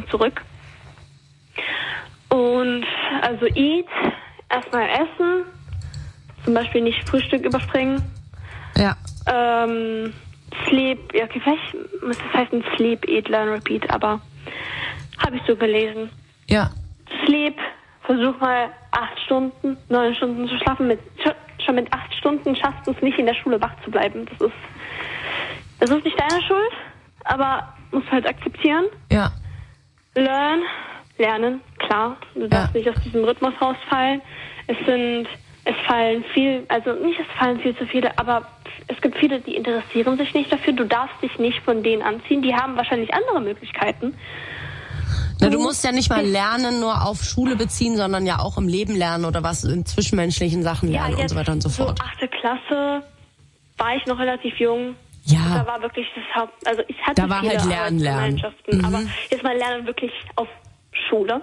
zurück. Und also eat, erstmal essen, zum Beispiel nicht Frühstück überspringen. Ja. Sleep, ja, okay, vielleicht muss das heißen Sleep, Eat, Learn, Repeat, aber habe ich so gelesen. Ja. Sleep, versuch mal 8 Stunden, 9 Stunden zu schlafen. Schon mit 8 Stunden schaffst du es nicht, in der Schule wach zu bleiben. Das ist nicht deine Schuld, aber musst halt akzeptieren. Ja. Lernen, klar. Du darfst nicht aus diesem Rhythmus rausfallen. Es fallen viel zu viele, aber es gibt viele, die interessieren sich nicht dafür. Du darfst dich nicht von denen anziehen. Die haben wahrscheinlich andere Möglichkeiten. Na, du musst ja nicht mal Lernen nur auf Schule beziehen, sondern ja auch im Leben lernen oder was in zwischenmenschlichen Sachen lernen und so weiter und so fort. So 8. Klasse war ich noch relativ jung. Ja. Da war wirklich das Haupt, also ich hatte da war viele halt Lernen. Aber jetzt mal Lernen wirklich auf Schule.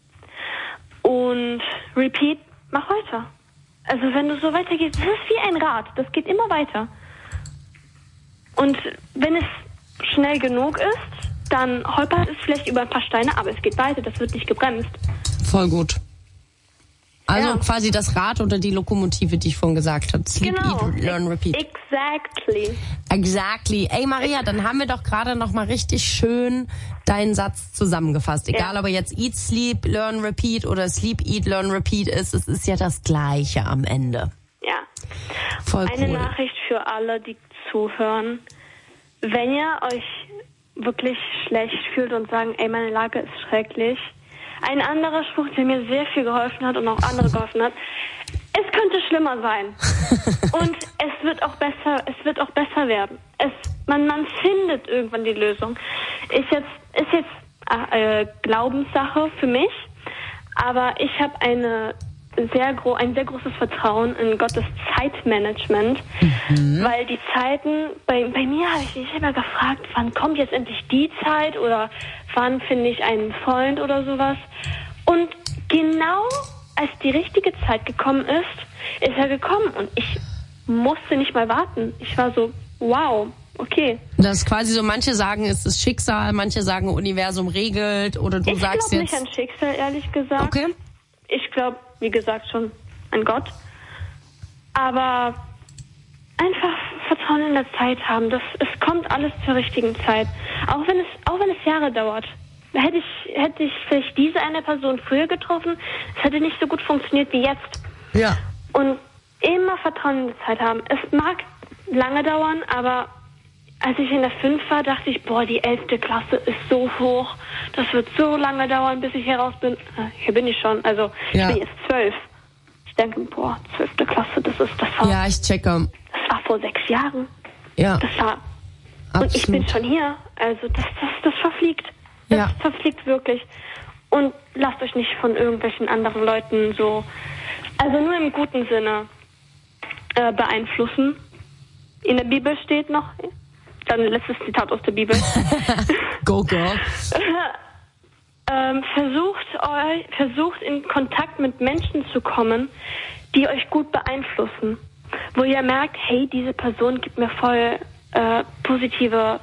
Und Repeat, mach weiter. Also wenn du so weitergehst, das ist wie ein Rad, das geht immer weiter. Und wenn es schnell genug ist, dann holpert es vielleicht über ein paar Steine, aber es geht weiter, das wird nicht gebremst. Voll gut. Also quasi das Rad oder die Lokomotive, die ich vorhin gesagt habe. Sleep, Eat, Learn, Repeat. Exactly. Ey Maria, dann haben wir doch gerade noch mal richtig schön deinen Satz zusammengefasst. Egal ob er jetzt Eat, Sleep, Learn, Repeat oder Sleep, Eat, Learn, Repeat ist, es ist ja das Gleiche am Ende. Ja. Voll cool. Eine Nachricht für alle, die zuhören. Wenn ihr euch wirklich schlecht fühlt und sagen, ey, meine Lage ist schrecklich. Ein anderer Spruch, der mir sehr viel geholfen hat und auch andere geholfen hat. Es könnte schlimmer sein. Und es wird auch besser werden. Man findet irgendwann die Lösung. Ist jetzt Glaubenssache für mich, aber ich habe ein sehr großes Vertrauen in Gottes Zeitmanagement, weil die Zeiten, bei mir habe ich mich immer gefragt, wann kommt jetzt endlich die Zeit oder wann finde ich einen Freund oder sowas. Und genau als die richtige Zeit gekommen ist er gekommen und ich musste nicht mal warten. Ich war so, wow, okay. Das ist quasi so, manche sagen, es ist Schicksal, manche sagen, Universum regelt oder du sagst jetzt... Ich glaube nicht an Schicksal, ehrlich gesagt. Okay. Ich glaube, wie gesagt, schon an Gott. Aber einfach Vertrauen in der Zeit haben. Es kommt alles zur richtigen Zeit. Auch wenn es Jahre dauert. Hätte ich vielleicht diese eine Person früher getroffen, es hätte nicht so gut funktioniert wie jetzt. Ja. Und immer Vertrauen in die Zeit haben. Es mag lange dauern, aber als ich in der 5 war, dachte ich, die 11. Klasse ist so hoch. Das wird so lange dauern, bis ich hier raus bin. Hier bin ich schon. Also, ich bin jetzt 12. Ich denke, 12. Klasse, das war... Ja, ich checke. Das war vor 6 Jahren. Ja. Das war... Absolut. Und ich bin schon hier. Also, das verfliegt. Das verfliegt wirklich. Und lasst euch nicht von irgendwelchen anderen Leuten so... Also nur im guten Sinne beeinflussen. In der Bibel steht noch... Dann letztes Zitat aus der Bibel. Go, girl. Versucht in Kontakt mit Menschen zu kommen, die euch gut beeinflussen. Wo ihr merkt, hey, diese Person gibt mir voll positive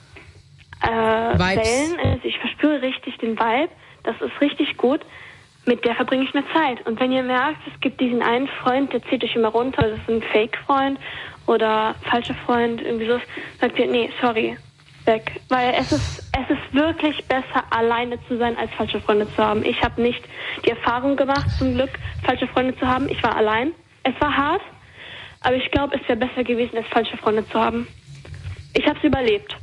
Wellen. Also ich verspüre richtig den Vibe. Das ist richtig gut. Mit der verbringe ich mehr Zeit. Und wenn ihr merkt, es gibt diesen einen Freund, der zieht euch immer runter, das ist ein Fake-Freund oder falscher Freund, irgendwie so, sagt ihr, nee, sorry, weg. Weil es ist wirklich besser, alleine zu sein, als falsche Freunde zu haben. Ich habe nicht die Erfahrung gemacht, zum Glück, falsche Freunde zu haben. Ich war allein. Es war hart, aber ich glaube, es wäre besser gewesen, als falsche Freunde zu haben. Ich habe es überlebt.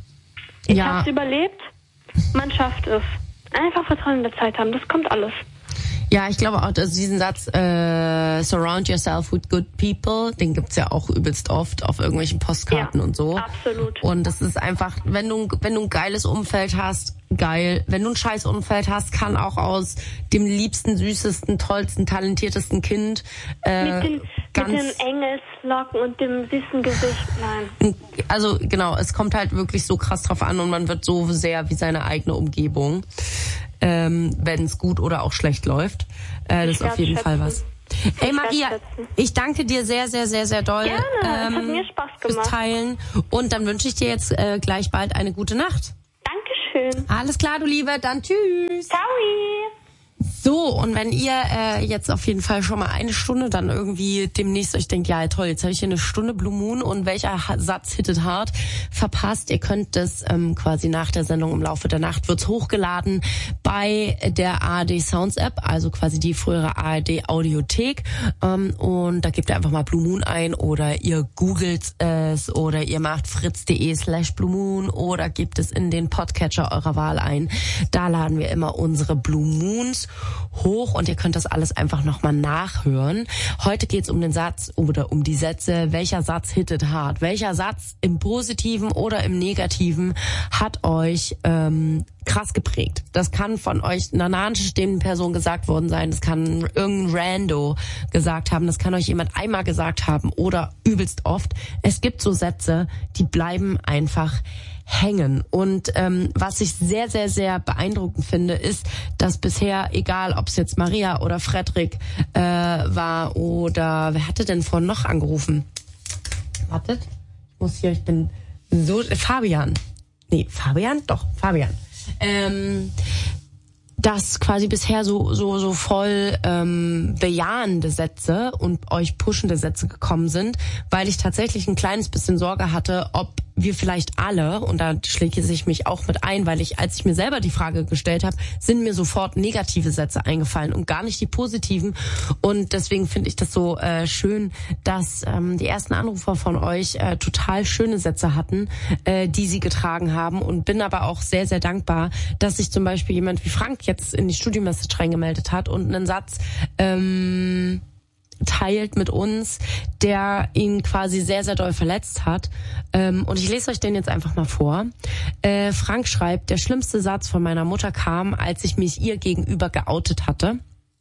Man schafft es. Einfach Vertrauen in der Zeit haben, das kommt alles. Ja, ich glaube auch, dass diesen Satz, surround yourself with good people, den gibt's ja auch übelst oft auf irgendwelchen Postkarten und so. Absolut. Und das ist einfach, wenn du ein geiles Umfeld hast, geil. Wenn du ein scheiß Umfeld hast, kann auch aus dem liebsten, süßesten, tollsten, talentiertesten Kind mit den Engelslocken und dem süßen Gesicht, nein. Also genau, es kommt halt wirklich so krass drauf an und man wird so sehr wie seine eigene Umgebung. Wenn es gut oder auch schlecht läuft. Das ist auf jeden Fall was. Ey Maria, ich danke dir sehr, sehr, sehr, sehr doll. Gerne, es hat mir Spaß gemacht. Fürs Teilen. Und dann wünsche ich dir jetzt gleich bald eine gute Nacht. Dankeschön. Dankeschön. Alles klar, du Liebe, dann tschüss. Ciao. So, und wenn ihr jetzt auf jeden Fall schon mal eine Stunde dann irgendwie demnächst euch denkt, ja toll, jetzt habe ich hier eine Stunde Blue Moon und welcher Satz hittet hart verpasst, ihr könnt das quasi nach der Sendung im Laufe der Nacht wird's hochgeladen bei der ARD Sounds App, also quasi die frühere ARD Audiothek, und da gebt ihr einfach mal Blue Moon ein oder ihr googelt es oder ihr macht fritz.de/Blue Moon oder gebt es in den Podcatcher eurer Wahl ein. Da laden wir immer unsere Blue Moons hoch und ihr könnt das alles einfach nochmal nachhören. Heute geht's um den Satz oder um die Sätze, welcher Satz hittet hart? Welcher Satz im Positiven oder im Negativen hat euch krass geprägt? Das kann von euch einer nahestehenden Person gesagt worden sein, das kann irgendein Rando gesagt haben, das kann euch jemand einmal gesagt haben oder übelst oft. Es gibt so Sätze, die bleiben einfach hängen. Und was ich sehr, sehr, sehr beeindruckend finde, ist, dass bisher, egal ob es jetzt Maria oder Frederik war oder wer hatte denn vorhin noch angerufen? Wartet, ich bin so, Fabian. Dass quasi bisher so voll bejahende Sätze und euch pushende Sätze gekommen sind, weil ich tatsächlich ein kleines bisschen Sorge hatte, ob wir vielleicht alle, und da schläge ich mich auch mit ein, weil als ich mir selber die Frage gestellt habe, sind mir sofort negative Sätze eingefallen und gar nicht die positiven. Und deswegen finde ich das so schön, dass die ersten Anrufer von euch total schöne Sätze hatten, die sie getragen haben, und bin aber auch sehr, sehr dankbar, dass sich zum Beispiel jemand wie Frank jetzt in die Studio-Message reingemeldet hat und einen Satz teilt mit uns, der ihn quasi sehr, sehr doll verletzt hat. Und ich lese euch den jetzt einfach mal vor. Frank schreibt, der schlimmste Satz von meiner Mutter kam, als ich mich ihr gegenüber geoutet hatte.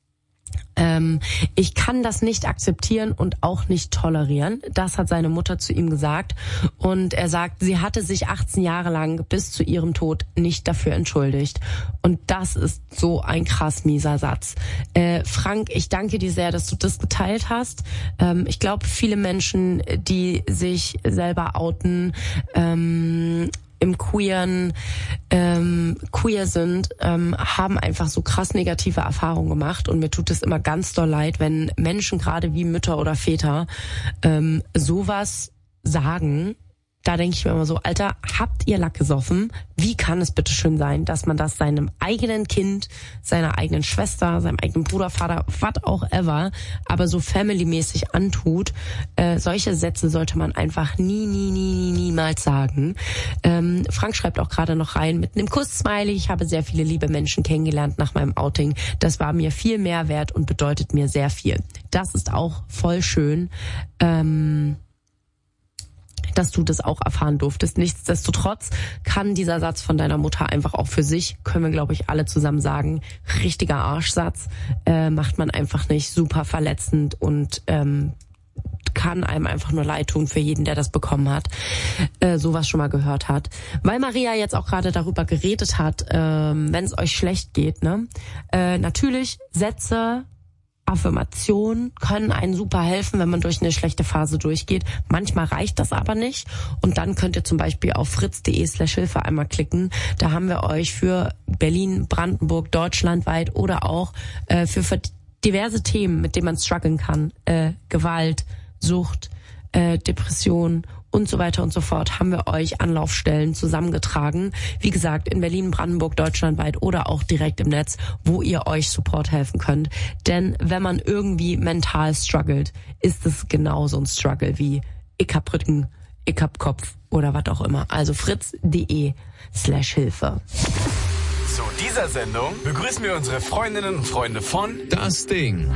Ich kann das nicht akzeptieren und auch nicht tolerieren. Das hat seine Mutter zu ihm gesagt. Und er sagt, sie hatte sich 18 Jahre lang bis zu ihrem Tod nicht dafür entschuldigt. Und das ist so ein krass mieser Satz. Frank, ich danke dir sehr, dass du das geteilt hast. Ich glaube, viele Menschen, die sich selber outen, im queer sind, haben einfach so krass negative Erfahrungen gemacht, und mir tut es immer ganz doll leid, wenn Menschen, gerade wie Mütter oder Väter, sowas sagen. Da denke ich mir immer so, Alter, habt ihr Lack gesoffen? Wie kann es bitte schön sein, dass man das seinem eigenen Kind, seiner eigenen Schwester, seinem eigenen Bruder, Vater, was auch ever, aber so familymäßig antut? Solche Sätze sollte man einfach niemals sagen. Frank schreibt auch gerade noch rein mit einem Kuss-Smiley: Ich habe sehr viele liebe Menschen kennengelernt nach meinem Outing. Das war mir viel mehr wert und bedeutet mir sehr viel. Das ist auch voll schön. Dass du das auch erfahren durftest. Nichtsdestotrotz kann dieser Satz von deiner Mutter einfach auch für sich, können wir glaube ich alle zusammen sagen, richtiger Arschsatz, macht man einfach nicht, super verletzend und kann einem einfach nur leid tun für jeden, der das bekommen hat, sowas schon mal gehört hat. Weil Maria jetzt auch gerade darüber geredet hat, wenn es euch schlecht geht, ne? Natürlich Sätze, Affirmationen können einen super helfen, wenn man durch eine schlechte Phase durchgeht. Manchmal reicht das aber nicht. Und dann könnt ihr zum Beispiel auf fritz.de/Hilfe einmal klicken. Da haben wir euch für Berlin, Brandenburg, deutschlandweit oder auch für diverse Themen, mit denen man strugglen kann, Gewalt, Sucht, Depression und so weiter und so fort, haben wir euch Anlaufstellen zusammengetragen. Wie gesagt, in Berlin, Brandenburg, deutschlandweit oder auch direkt im Netz, wo ihr euch Support helfen könnt. Denn wenn man irgendwie mental struggelt, ist es genauso ein Struggle wie ich hab Rücken, ich hab Kopf oder was auch immer. Also fritz.de/Hilfe. Zu dieser Sendung begrüßen wir unsere Freundinnen und Freunde von Das Ding.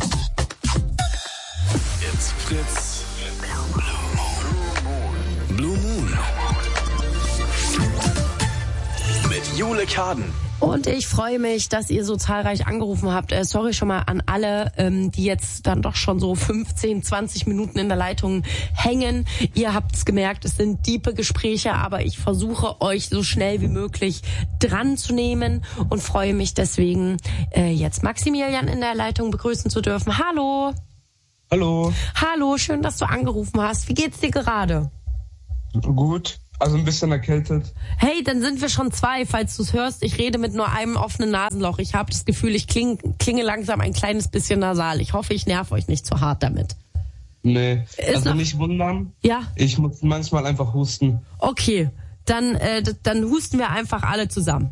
Jetzt Fritz. Blue Moon mit Jule Kaden. Und ich freue mich, dass ihr so zahlreich angerufen habt. Sorry schon mal an alle, die jetzt dann doch schon so 15, 20 Minuten in der Leitung hängen. Ihr habt es gemerkt, es sind diepe Gespräche, aber ich versuche euch so schnell wie möglich dran zu nehmen und freue mich deswegen, jetzt Maximilian in der Leitung begrüßen zu dürfen. Hallo. Hallo. Hallo, schön, dass du angerufen hast. Wie geht's dir gerade? Gut. Also ein bisschen erkältet. Hey, dann sind wir schon 2, falls du es hörst. Ich rede mit nur einem offenen Nasenloch. Ich habe das Gefühl, ich klinge langsam ein kleines bisschen nasal. Ich hoffe, ich nerv euch nicht zu hart damit. Nee, also nicht wundern. Ja. Ich muss manchmal einfach husten. Okay, dann husten wir einfach alle zusammen.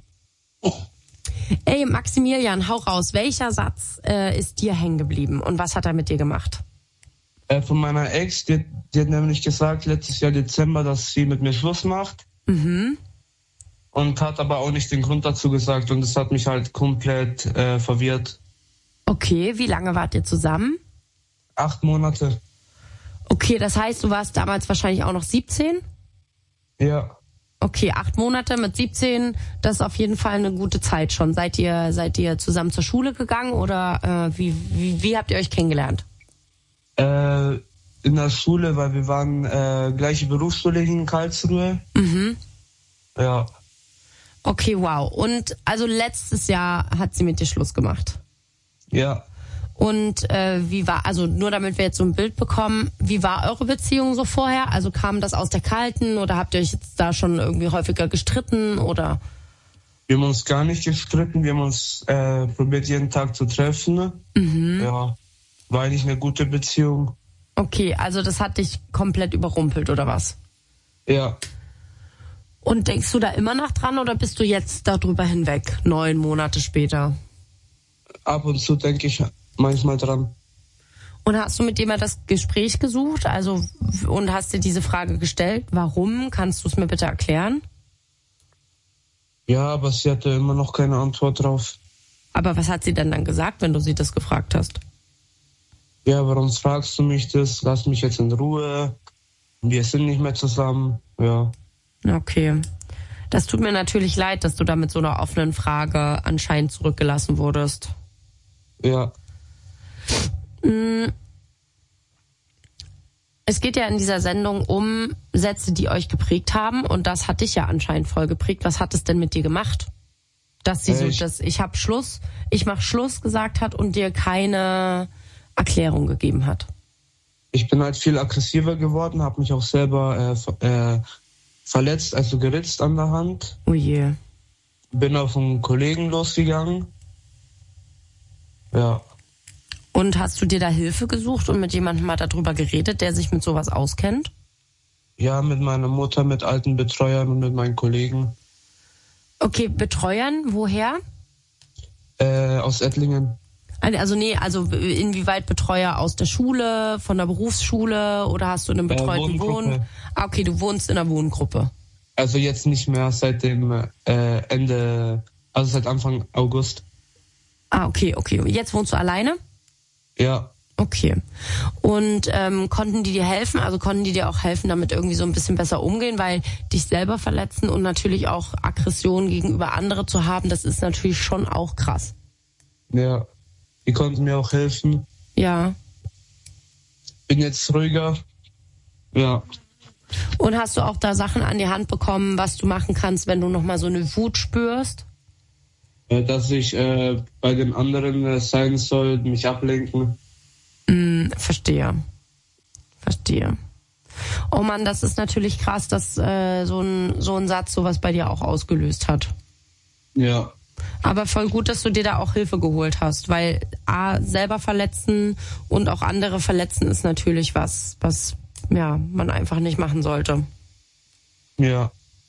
Ey, Maximilian, hau raus. Welcher Satz ist dir hängen geblieben und was hat er mit dir gemacht? Von meiner Ex, die hat nämlich gesagt, letztes Jahr Dezember, dass sie mit mir Schluss macht. Mhm. Und hat aber auch nicht den Grund dazu gesagt und das hat mich halt komplett verwirrt. Okay, wie lange wart ihr zusammen? 8 Monate. Okay, das heißt, du warst damals wahrscheinlich auch noch 17? Ja. Okay, 8 Monate mit 17, das ist auf jeden Fall eine gute Zeit schon. Seid ihr zusammen zur Schule gegangen oder wie habt ihr euch kennengelernt? In der Schule, weil wir waren gleiche Berufsschule in Karlsruhe. Mhm. Ja. Okay, wow. Und also letztes Jahr hat sie mit dir Schluss gemacht? Ja. Und wie war, also nur damit wir jetzt so ein Bild bekommen, wie war eure Beziehung so vorher? Also kam das aus der Kalten oder habt ihr euch jetzt da schon irgendwie häufiger gestritten oder? Wir haben uns gar nicht gestritten, wir haben uns probiert jeden Tag zu treffen. Mhm. Ja, war eigentlich eine gute Beziehung. Okay, also das hat dich komplett überrumpelt oder was? Ja. Und denkst du da immer noch dran oder bist du jetzt darüber hinweg, 9 Monate später? Ab und zu denke ich manchmal dran. Und hast du mit dem mal das Gespräch gesucht? Also, und hast dir diese Frage gestellt? Warum? Kannst du es mir bitte erklären? Ja, aber sie hatte immer noch keine Antwort drauf. Aber was hat sie denn dann gesagt, wenn du sie das gefragt hast? Ja, warum fragst du mich das? Lass mich jetzt in Ruhe. Wir sind nicht mehr zusammen. Ja. Okay. Das tut mir natürlich leid, dass du da mit so einer offenen Frage anscheinend zurückgelassen wurdest. Ja. Es geht ja in dieser Sendung um Sätze, die euch geprägt haben und das hat dich ja anscheinend voll geprägt. Was hat es denn mit dir gemacht? Dass sie ich mach Schluss gesagt hat und dir keine Erklärung gegeben hat. Ich bin halt viel aggressiver geworden, habe mich auch selber verletzt, also geritzt an der Hand. Oh je. Bin auf einen Kollegen losgegangen. Ja. Und hast du dir da Hilfe gesucht und mit jemandem mal darüber geredet, der sich mit sowas auskennt? Ja, mit meiner Mutter, mit alten Betreuern und mit meinen Kollegen. Okay, Betreuern, woher? Aus Ettlingen. Also inwieweit Betreuer aus der Schule, von der Berufsschule oder hast du in einem betreuten Wohnen? Ah, okay, du wohnst in einer Wohngruppe. Also jetzt nicht mehr seit dem seit Anfang August. Ah, okay. Jetzt wohnst du alleine? Ja. Okay. Und konnten die dir helfen? Also konnten die dir auch helfen, damit irgendwie so ein bisschen besser umgehen? Weil dich selber verletzen und natürlich auch Aggression gegenüber anderen zu haben, das ist natürlich schon auch krass. Ja, die konnten mir auch helfen. Ja. Bin jetzt ruhiger. Ja. Und hast du auch da Sachen an die Hand bekommen, was du machen kannst, wenn du nochmal so eine Wut spürst? Dass ich bei den anderen sein soll, mich ablenken. Verstehe. Oh Mann, das ist natürlich krass, dass so ein Satz sowas bei dir auch ausgelöst hat. Ja. Aber voll gut, dass du dir da auch Hilfe geholt hast, weil selber verletzen und auch andere verletzen ist natürlich was man einfach nicht machen sollte. Ja.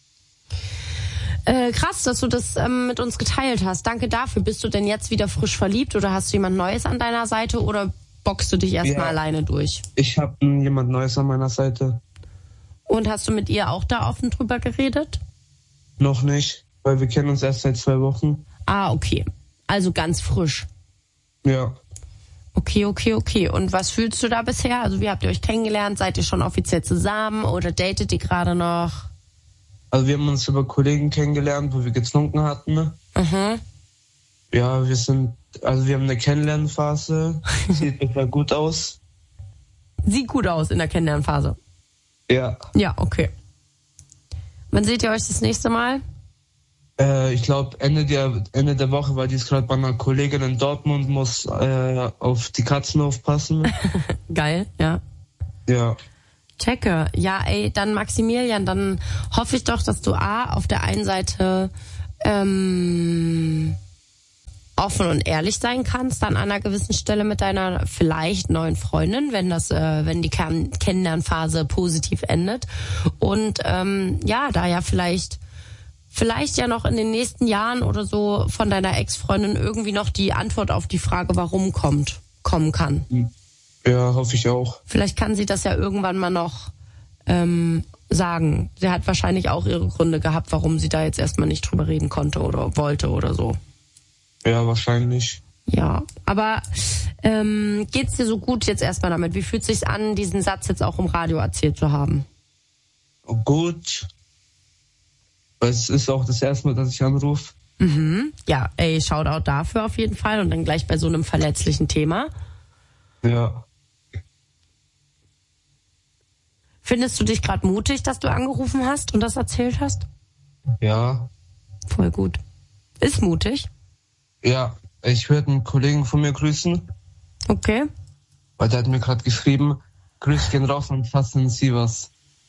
Krass, dass du das mit uns geteilt hast. Danke dafür. Bist du denn jetzt wieder frisch verliebt oder hast du jemand Neues an deiner Seite oder boxst du dich erstmal alleine durch? Ich habe jemand Neues an meiner Seite. Und hast du mit ihr auch da offen drüber geredet? Noch nicht, weil wir kennen uns erst seit 2 Wochen. Ah, okay. Also ganz frisch. Ja. Okay. Und was fühlst du da bisher? Also wie habt ihr euch kennengelernt? Seid ihr schon offiziell zusammen oder datet ihr gerade noch? Also wir haben uns über Kollegen kennengelernt, wo wir getrunken hatten. Mhm. Ja, wir haben eine Kennenlernphase. Sieht total gut aus. Sieht gut aus in der Kennenlernphase. Ja. Ja, okay. Wann seht ihr euch das nächste Mal? Ich glaube Ende der Woche, weil die ist gerade bei einer Kollegin in Dortmund, muss auf die Katzen aufpassen. Geil, ja. Ja. checke. Ja, ey, dann Maximilian, dann hoffe ich doch, dass du auf der einen Seite offen und ehrlich sein kannst an einer gewissen Stelle mit deiner vielleicht neuen Freundin, wenn die Kennenlernphase positiv endet. Und da ja vielleicht ja noch in den nächsten Jahren oder so von deiner Ex-Freundin irgendwie noch die Antwort auf die Frage, warum kommen kann. Ja, hoffe ich auch. Vielleicht kann sie das ja irgendwann mal noch sagen. Sie hat wahrscheinlich auch ihre Gründe gehabt, warum sie da jetzt erstmal nicht drüber reden konnte oder wollte oder so. Ja, wahrscheinlich. Ja, aber geht's dir so gut jetzt erstmal damit? Wie fühlt es sich an, diesen Satz jetzt auch im Radio erzählt zu haben? Gut. Es ist auch das erste Mal, dass ich anrufe. Ja, ey, Shoutout dafür auf jeden Fall und dann gleich bei so einem verletzlichen Thema. Ja. Findest du dich gerade mutig, dass du angerufen hast und das erzählt hast? Ja. Voll gut. Ist mutig? Ja, ich werde einen Kollegen von mir grüßen. Okay. Weil der hat mir gerade geschrieben, Grüß gehen raus und fassen Sie was.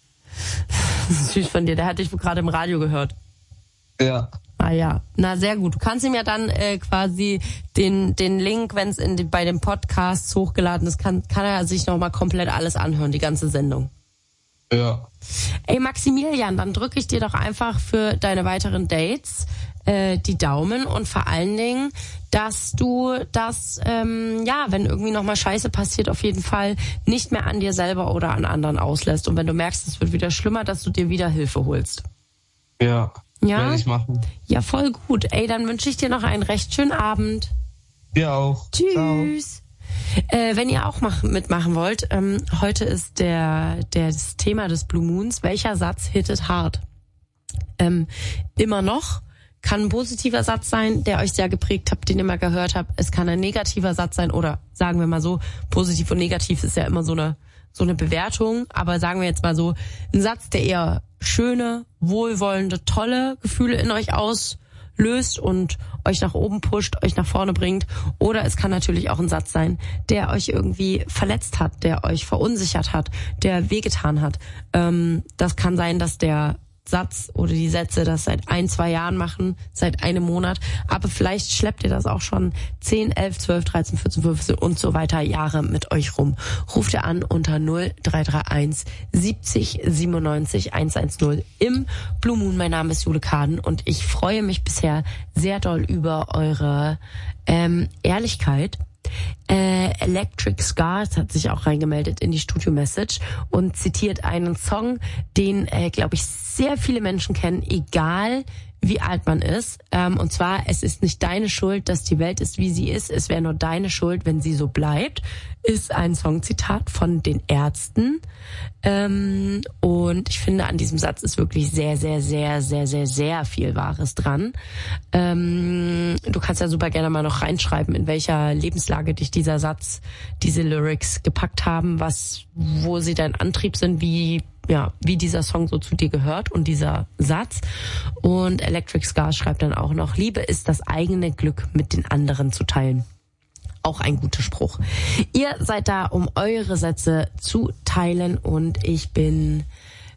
Süß von dir, der hat dich gerade im Radio gehört. Ja. Ah ja, na sehr gut. Du kannst ihm ja dann quasi den Link, wenn es bei den Podcasts hochgeladen ist, kann er sich nochmal komplett alles anhören, die ganze Sendung. Ja. Ey Maximilian, dann drücke ich dir doch einfach für deine weiteren Dates die Daumen und vor allen Dingen, dass du das, wenn irgendwie nochmal Scheiße passiert, auf jeden Fall nicht mehr an dir selber oder an anderen auslässt. Und wenn du merkst, es wird wieder schlimmer, dass du dir wieder Hilfe holst. Ja, werde ich machen. Ja, voll gut. Ey, dann wünsche ich dir noch einen recht schönen Abend. Dir auch. Tschüss. Wenn ihr auch mitmachen wollt, heute ist das Thema des Blue Moons. Welcher Satz hittet hart? Immer noch. Kann ein positiver Satz sein, der euch sehr geprägt habt, den ihr mal gehört habt. Es kann ein negativer Satz sein oder sagen wir mal so, positiv und negativ ist ja immer so eine Bewertung. Aber sagen wir jetzt mal so, ein Satz, der eher schöne, wohlwollende, tolle Gefühle in euch auslöst und euch nach oben pusht, euch nach vorne bringt. Oder es kann natürlich auch ein Satz sein, der euch irgendwie verletzt hat, der euch verunsichert hat, der wehgetan hat. Das kann sein, dass der Satz oder die Sätze das seit 1-2 Jahren machen, seit einem Monat, aber vielleicht schleppt ihr das auch schon 10, 11, 12, 13, 14, 15 und so weiter Jahre mit euch rum. Ruft ihr an unter 0331 70 97 110 im Blue Moon. Mein Name ist Jule Kaden und ich freue mich bisher sehr doll über eure Ehrlichkeit. Electric Scars hat sich auch reingemeldet in die Studio-Message und zitiert einen Song, den, glaube ich, sehr viele Menschen kennen, egal wie alt man ist. Und zwar, es ist nicht deine Schuld, dass die Welt ist, wie sie ist. Es wäre nur deine Schuld, wenn sie so bleibt. Ist ein Songzitat von den Ärzten. Und ich finde, an diesem Satz ist wirklich sehr, sehr, sehr, sehr, sehr, sehr viel Wahres dran. Du kannst ja super gerne mal noch reinschreiben, in welcher Lebenslage dich dieser Satz, diese Lyrics gepackt haben, wo sie dein Antrieb sind, wie dieser Song so zu dir gehört und dieser Satz. Und Electric Scars schreibt dann auch noch, Liebe ist das eigene Glück mit den anderen zu teilen. Auch ein guter Spruch. Ihr seid da, um eure Sätze zu teilen und ich bin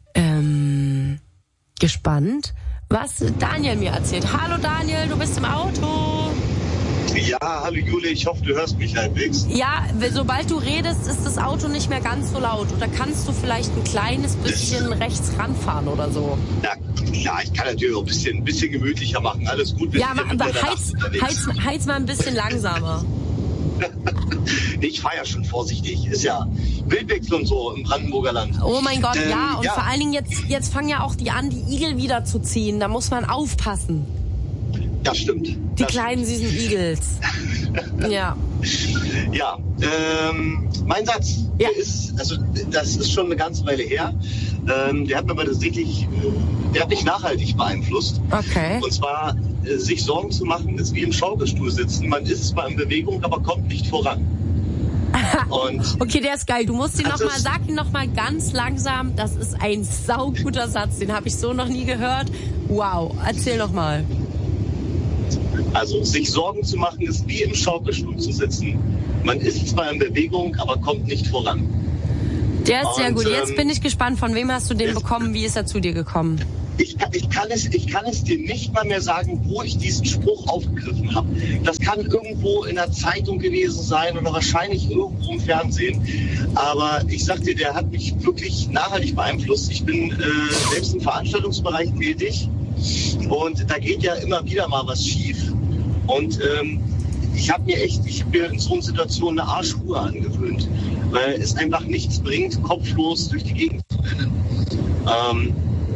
gespannt, was Daniel mir erzählt. Hallo Daniel, du bist im Auto. Ja, hallo Jule, ich hoffe, du hörst mich halbwegs. Ja, sobald du redest, ist das Auto nicht mehr ganz so laut. Oder kannst du vielleicht ein kleines bisschen rechts ranfahren oder so? Ja, klar, ich kann natürlich auch ein bisschen gemütlicher machen. Alles gut. Ja, aber heiz mal ein bisschen langsamer. Ich fahre ja schon vorsichtig. Ist ja Wildwechsel und so im Brandenburger Land. Oh mein Gott, ja. Und vor allen Dingen jetzt fangen ja auch die an, die Igel wieder zu ziehen. Da muss man aufpassen. Das stimmt. Die kleinen süßen Igels. Ja. Ja, mein Satz das ist schon eine ganze Weile her. Der hat mir aber tatsächlich, der hat mich nachhaltig beeinflusst. Okay. Und zwar, sich Sorgen zu machen, ist wie im Schaukelstuhl sitzen. Man ist zwar in Bewegung, aber kommt nicht voran. Und okay, der ist geil. Du musst sag ihn noch mal ganz langsam. Das ist ein sauguter Satz. Den habe ich so noch nie gehört. Wow, erzähl noch mal. Also, sich Sorgen zu machen, ist wie im Schaukelstuhl zu sitzen. Man ist zwar in Bewegung, aber kommt nicht voran. Der ist sehr gut. Jetzt bin ich gespannt, von wem hast du den bekommen, wie ist er zu dir gekommen? Ich kann es dir nicht mal mehr sagen, wo ich diesen Spruch aufgegriffen habe. Das kann irgendwo in der Zeitung gewesen sein oder wahrscheinlich irgendwo im Fernsehen. Aber ich sag dir, der hat mich wirklich nachhaltig beeinflusst. Ich bin selbst im Veranstaltungsbereich tätig und da geht ja immer wieder mal was schief. Und ich habe mir in so einer Situation eine Arschruhe angewöhnt, weil es einfach nichts bringt, kopflos durch die Gegend zu rennen.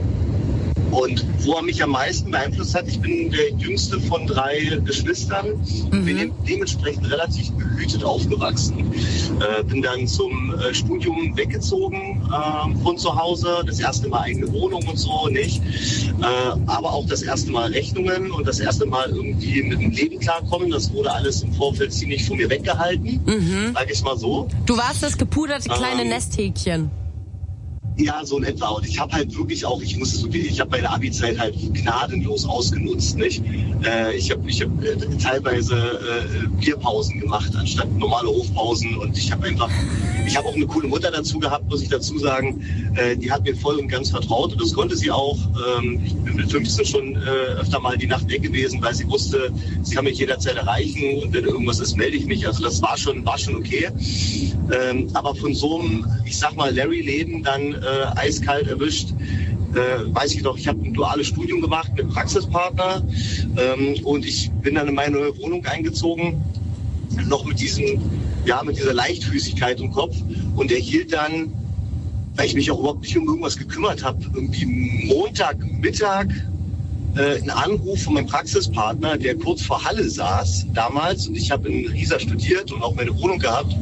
Und wo er mich am meisten beeinflusst hat, ich bin der jüngste von 3 Geschwistern, bin dementsprechend relativ behütet aufgewachsen. Bin dann zum Studium weggezogen von zu Hause, das erste Mal eigene Wohnung und so nicht, aber auch das erste Mal Rechnungen und das erste Mal irgendwie mit dem Leben klarkommen. Das wurde alles im Vorfeld ziemlich von mir weggehalten, sag ich mal so. Du warst das gepuderte kleine Nesthäkchen. Ja, so in etwa. Und ich habe halt wirklich auch, ich habe meine Abi-Zeit halt gnadenlos ausgenutzt, nicht? Ich hab teilweise Bierpausen gemacht, anstatt normale Hofpausen. Und ich habe auch eine coole Mutter dazu gehabt, muss ich dazu sagen. Die hat mir voll und ganz vertraut und das konnte sie auch. Ich bin mit 15 schon öfter mal die Nacht weg gewesen, weil sie wusste, sie kann mich jederzeit erreichen und wenn irgendwas ist, melde ich mich. Also das war schon okay. Aber von so einem, ich sag mal, Larry-Leben dann eiskalt erwischt, weiß ich noch, ich habe ein duales Studium gemacht mit Praxispartner und ich bin dann in meine neue Wohnung eingezogen, noch mit dieser Leichtfüßigkeit im Kopf und erhielt dann, weil ich mich auch überhaupt nicht um irgendwas gekümmert habe, irgendwie Montagmittag einen Anruf von meinem Praxispartner, der kurz vor Halle saß damals und ich habe in Riesa studiert und auch meine Wohnung gehabt,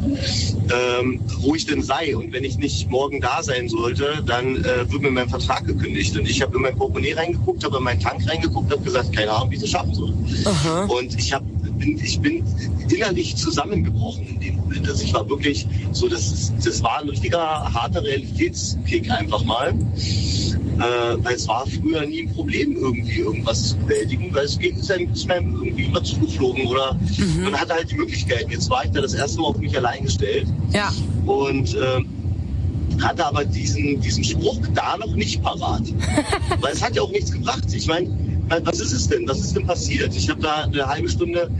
wo ich denn sei und wenn ich nicht morgen da sein sollte, dann wird mir mein Vertrag gekündigt und ich habe in mein Portemonnaie reingeguckt, habe in meinen Tank reingeguckt, habe gesagt, keine Ahnung, wie ich das schaffen soll. Aha. Und ich bin innerlich zusammengebrochen in dem Moment. Also ich war wirklich so, das war ein richtiger harter Realitätskick einfach mal. Weil es war früher nie ein Problem, irgendwie irgendwas zu bewältigen, weil es ist einem irgendwie immer zugeflogen oder man hatte halt die Möglichkeiten. Jetzt war ich da das erste Mal auf mich allein gestellt und hatte aber diesen Spruch da noch nicht parat. Weil es hat ja auch nichts gebracht. Ich meine, was ist es denn? Was ist denn passiert? Ich habe da eine halbe Stunde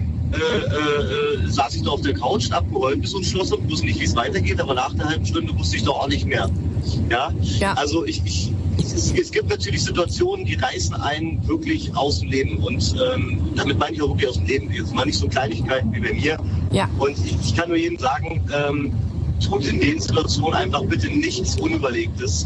saß ich da auf der Couch und abgeräumt bis zum Schluss und wusste nicht, wie es weitergeht, aber nach einer halben Stunde wusste ich doch auch nicht mehr. Ja? Also es gibt natürlich Situationen, die reißen einen wirklich aus dem Leben und damit meine ich auch wirklich aus dem Leben. Jetzt mal nicht so Kleinigkeiten wie bei mir. Ja. Und ich kann nur jedem sagen, tut in den Situationen einfach bitte nichts Unüberlegtes.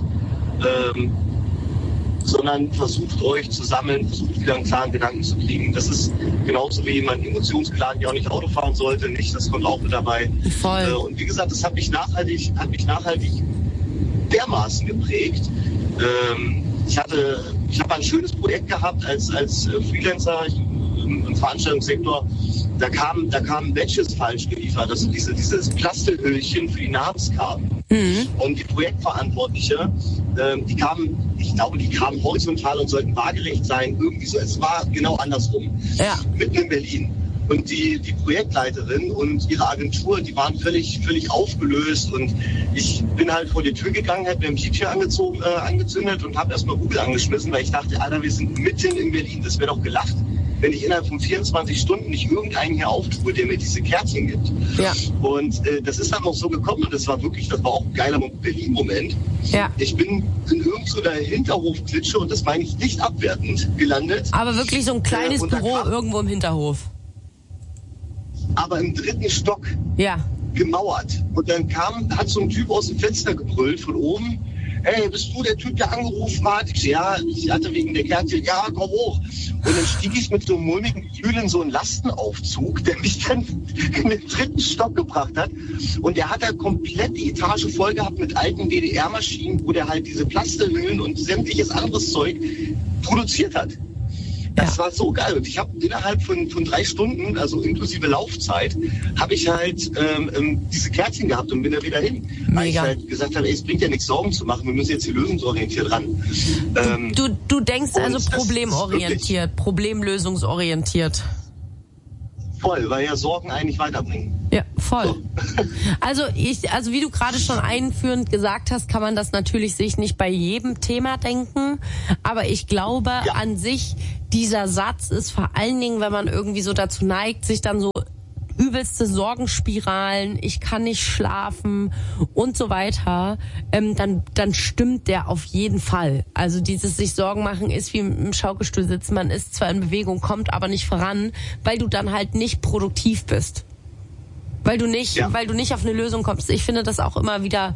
Sondern versucht euch zu sammeln, versucht wieder einen klaren Gedanken zu kriegen. Das ist genauso wie jemand emotionsklar, der auch nicht Auto fahren sollte, nicht, das kommt auch mit dabei. Voll. Und wie gesagt, das hat mich nachhaltig dermaßen geprägt. Ich habe ein schönes Projekt gehabt als Freelancer im Veranstaltungssektor. Da kamen Badges falsch geliefert, also dieses Plastelhüllchen für die Namenskarten. Und die Projektverantwortliche, die kamen horizontal und sollten waagerecht sein, irgendwie so. Es war genau andersrum. Ja. Mitten in Berlin. Und die Projektleiterin und ihre Agentur, die waren völlig aufgelöst. Und ich bin halt vor die Tür gegangen, habe mir ein Piepchen angezündet und habe erstmal Google angeschmissen, weil ich dachte, Alter, wir sind mitten in Berlin, das wäre doch gelacht, wenn ich innerhalb von 24 Stunden nicht irgendeinen hier auftue, der mir diese Kärtchen gibt. Ja. Und das ist dann auch so gekommen und das war auch ein geiler Berlin-Moment. Ja. Ich bin in irgendeiner Hinterhofklitsche und das meine ich nicht abwertend gelandet. Aber wirklich so ein kleines Büro irgendwo im Hinterhof. Aber im 3. Stock. Ja. Gemauert. Und dann hat so ein Typ aus dem Fenster gebrüllt von oben. Hey, bist du der Typ, der angerufen hat? Ich hatte wegen der Kärtchen, ja, komm hoch. Und dann stieg ich mit so einem mulmigen Gefühl in so einen Lastenaufzug, der mich dann in den 3. Stock gebracht hat. Und der hat da komplett die Etage voll gehabt mit alten DDR-Maschinen, wo der halt diese Plastelhüllen und sämtliches anderes Zeug produziert hat. Das war so geil. Und ich habe innerhalb von 3 Stunden, also inklusive Laufzeit, habe ich halt diese Kärtchen gehabt und bin da wieder hin. Mega. Weil ich halt gesagt habe, es bringt ja nichts, Sorgen zu machen, wir müssen jetzt hier lösungsorientiert ran. Du denkst also problemorientiert, problemlösungsorientiert. Voll, weil ja Sorgen eigentlich weiterbringen. Ja, voll. Also wie du gerade schon einführend gesagt hast, kann man das natürlich sich nicht bei jedem Thema denken. Aber ich glaube an sich, dieser Satz ist vor allen Dingen, wenn man irgendwie so dazu neigt, sich dann so übelste Sorgenspiralen, ich kann nicht schlafen und so weiter, dann stimmt der auf jeden Fall. Also dieses sich Sorgen machen ist wie im Schaukelstuhl sitzen, man ist zwar in Bewegung, kommt aber nicht voran, weil du dann halt nicht produktiv bist. Weil du nicht auf eine Lösung kommst. Ich finde das auch immer wieder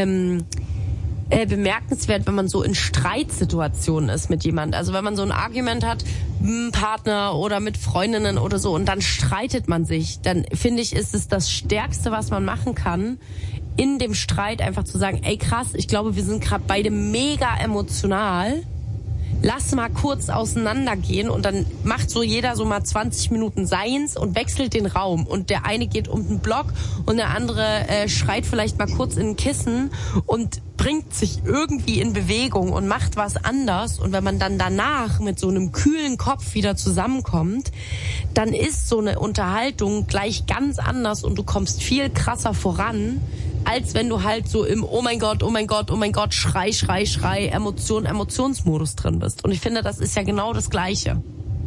bemerkenswert, wenn man so in Streitsituationen ist mit jemand. Also wenn man so ein Argument hat, mit einem Partner oder mit Freundinnen oder so und dann streitet man sich, dann finde ich, ist es das Stärkste, was man machen kann, in dem Streit einfach zu sagen, ey krass, ich glaube, wir sind gerade beide mega emotional. Lass mal kurz auseinandergehen und dann macht so jeder so mal 20 Minuten seins und wechselt den Raum. Und der eine geht um den Block und der andere schreit vielleicht mal kurz in ein Kissen und bringt sich irgendwie in Bewegung und macht was anders. Und wenn man dann danach mit so einem kühlen Kopf wieder zusammenkommt, dann ist so eine Unterhaltung gleich ganz anders und du kommst viel krasser voran, als wenn du halt so im Oh mein Gott, Schrei, Emotionsmodus drin bist. Und ich finde, das ist ja genau das Gleiche.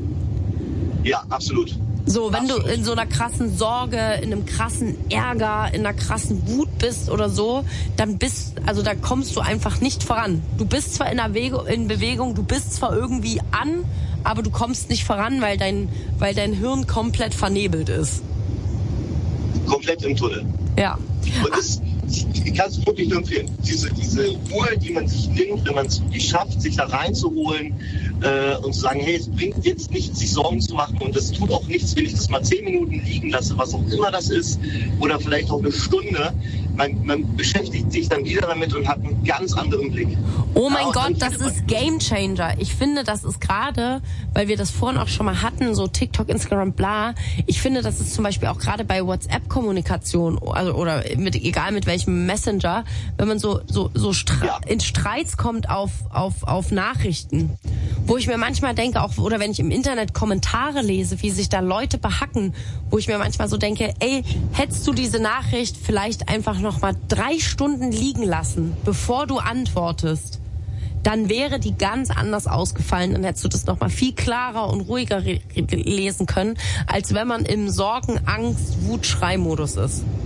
Ja, absolut. So, wenn du in so einer krassen Sorge, in einem krassen Ärger, in einer krassen Wut bist oder so, dann da kommst du einfach nicht voran. Du bist zwar in Bewegung, du bist zwar irgendwie an, aber du kommst nicht voran, weil dein Hirn komplett vernebelt ist. Komplett im Tunnel. Ja. Und ich kann es wirklich nur empfehlen. Diese Ruhe, die man sich nimmt, wenn man es wirklich schafft, sich da reinzuholen und zu sagen, hey, es bringt jetzt nichts, sich Sorgen zu machen und es tut auch nichts, wenn ich das mal 10 Minuten liegen lasse, was auch immer das ist, oder vielleicht auch eine Stunde. Man beschäftigt sich dann wieder damit und hat einen ganz anderen Blick. Oh mein Gott, das ist Gamechanger. Ich finde, das ist gerade, weil wir das vorhin auch schon mal hatten, so TikTok, Instagram, bla. Ich finde, das ist zum Beispiel auch gerade bei WhatsApp-Kommunikation, also oder egal mit welchem Messenger, wenn man in Streits kommt auf Nachrichten, wo ich mir manchmal denke, auch oder wenn ich im Internet Kommentare lese, wie sich da Leute behacken, wo ich mir manchmal so denke, ey, hättest du diese Nachricht vielleicht einfach noch mal 3 Stunden liegen lassen, bevor du antwortest, dann wäre die ganz anders ausgefallen, dann hättest du das noch mal viel klarer und ruhiger lesen können, als wenn man im Sorgen-, Angst-, Wut-, Schrei-Modus ist.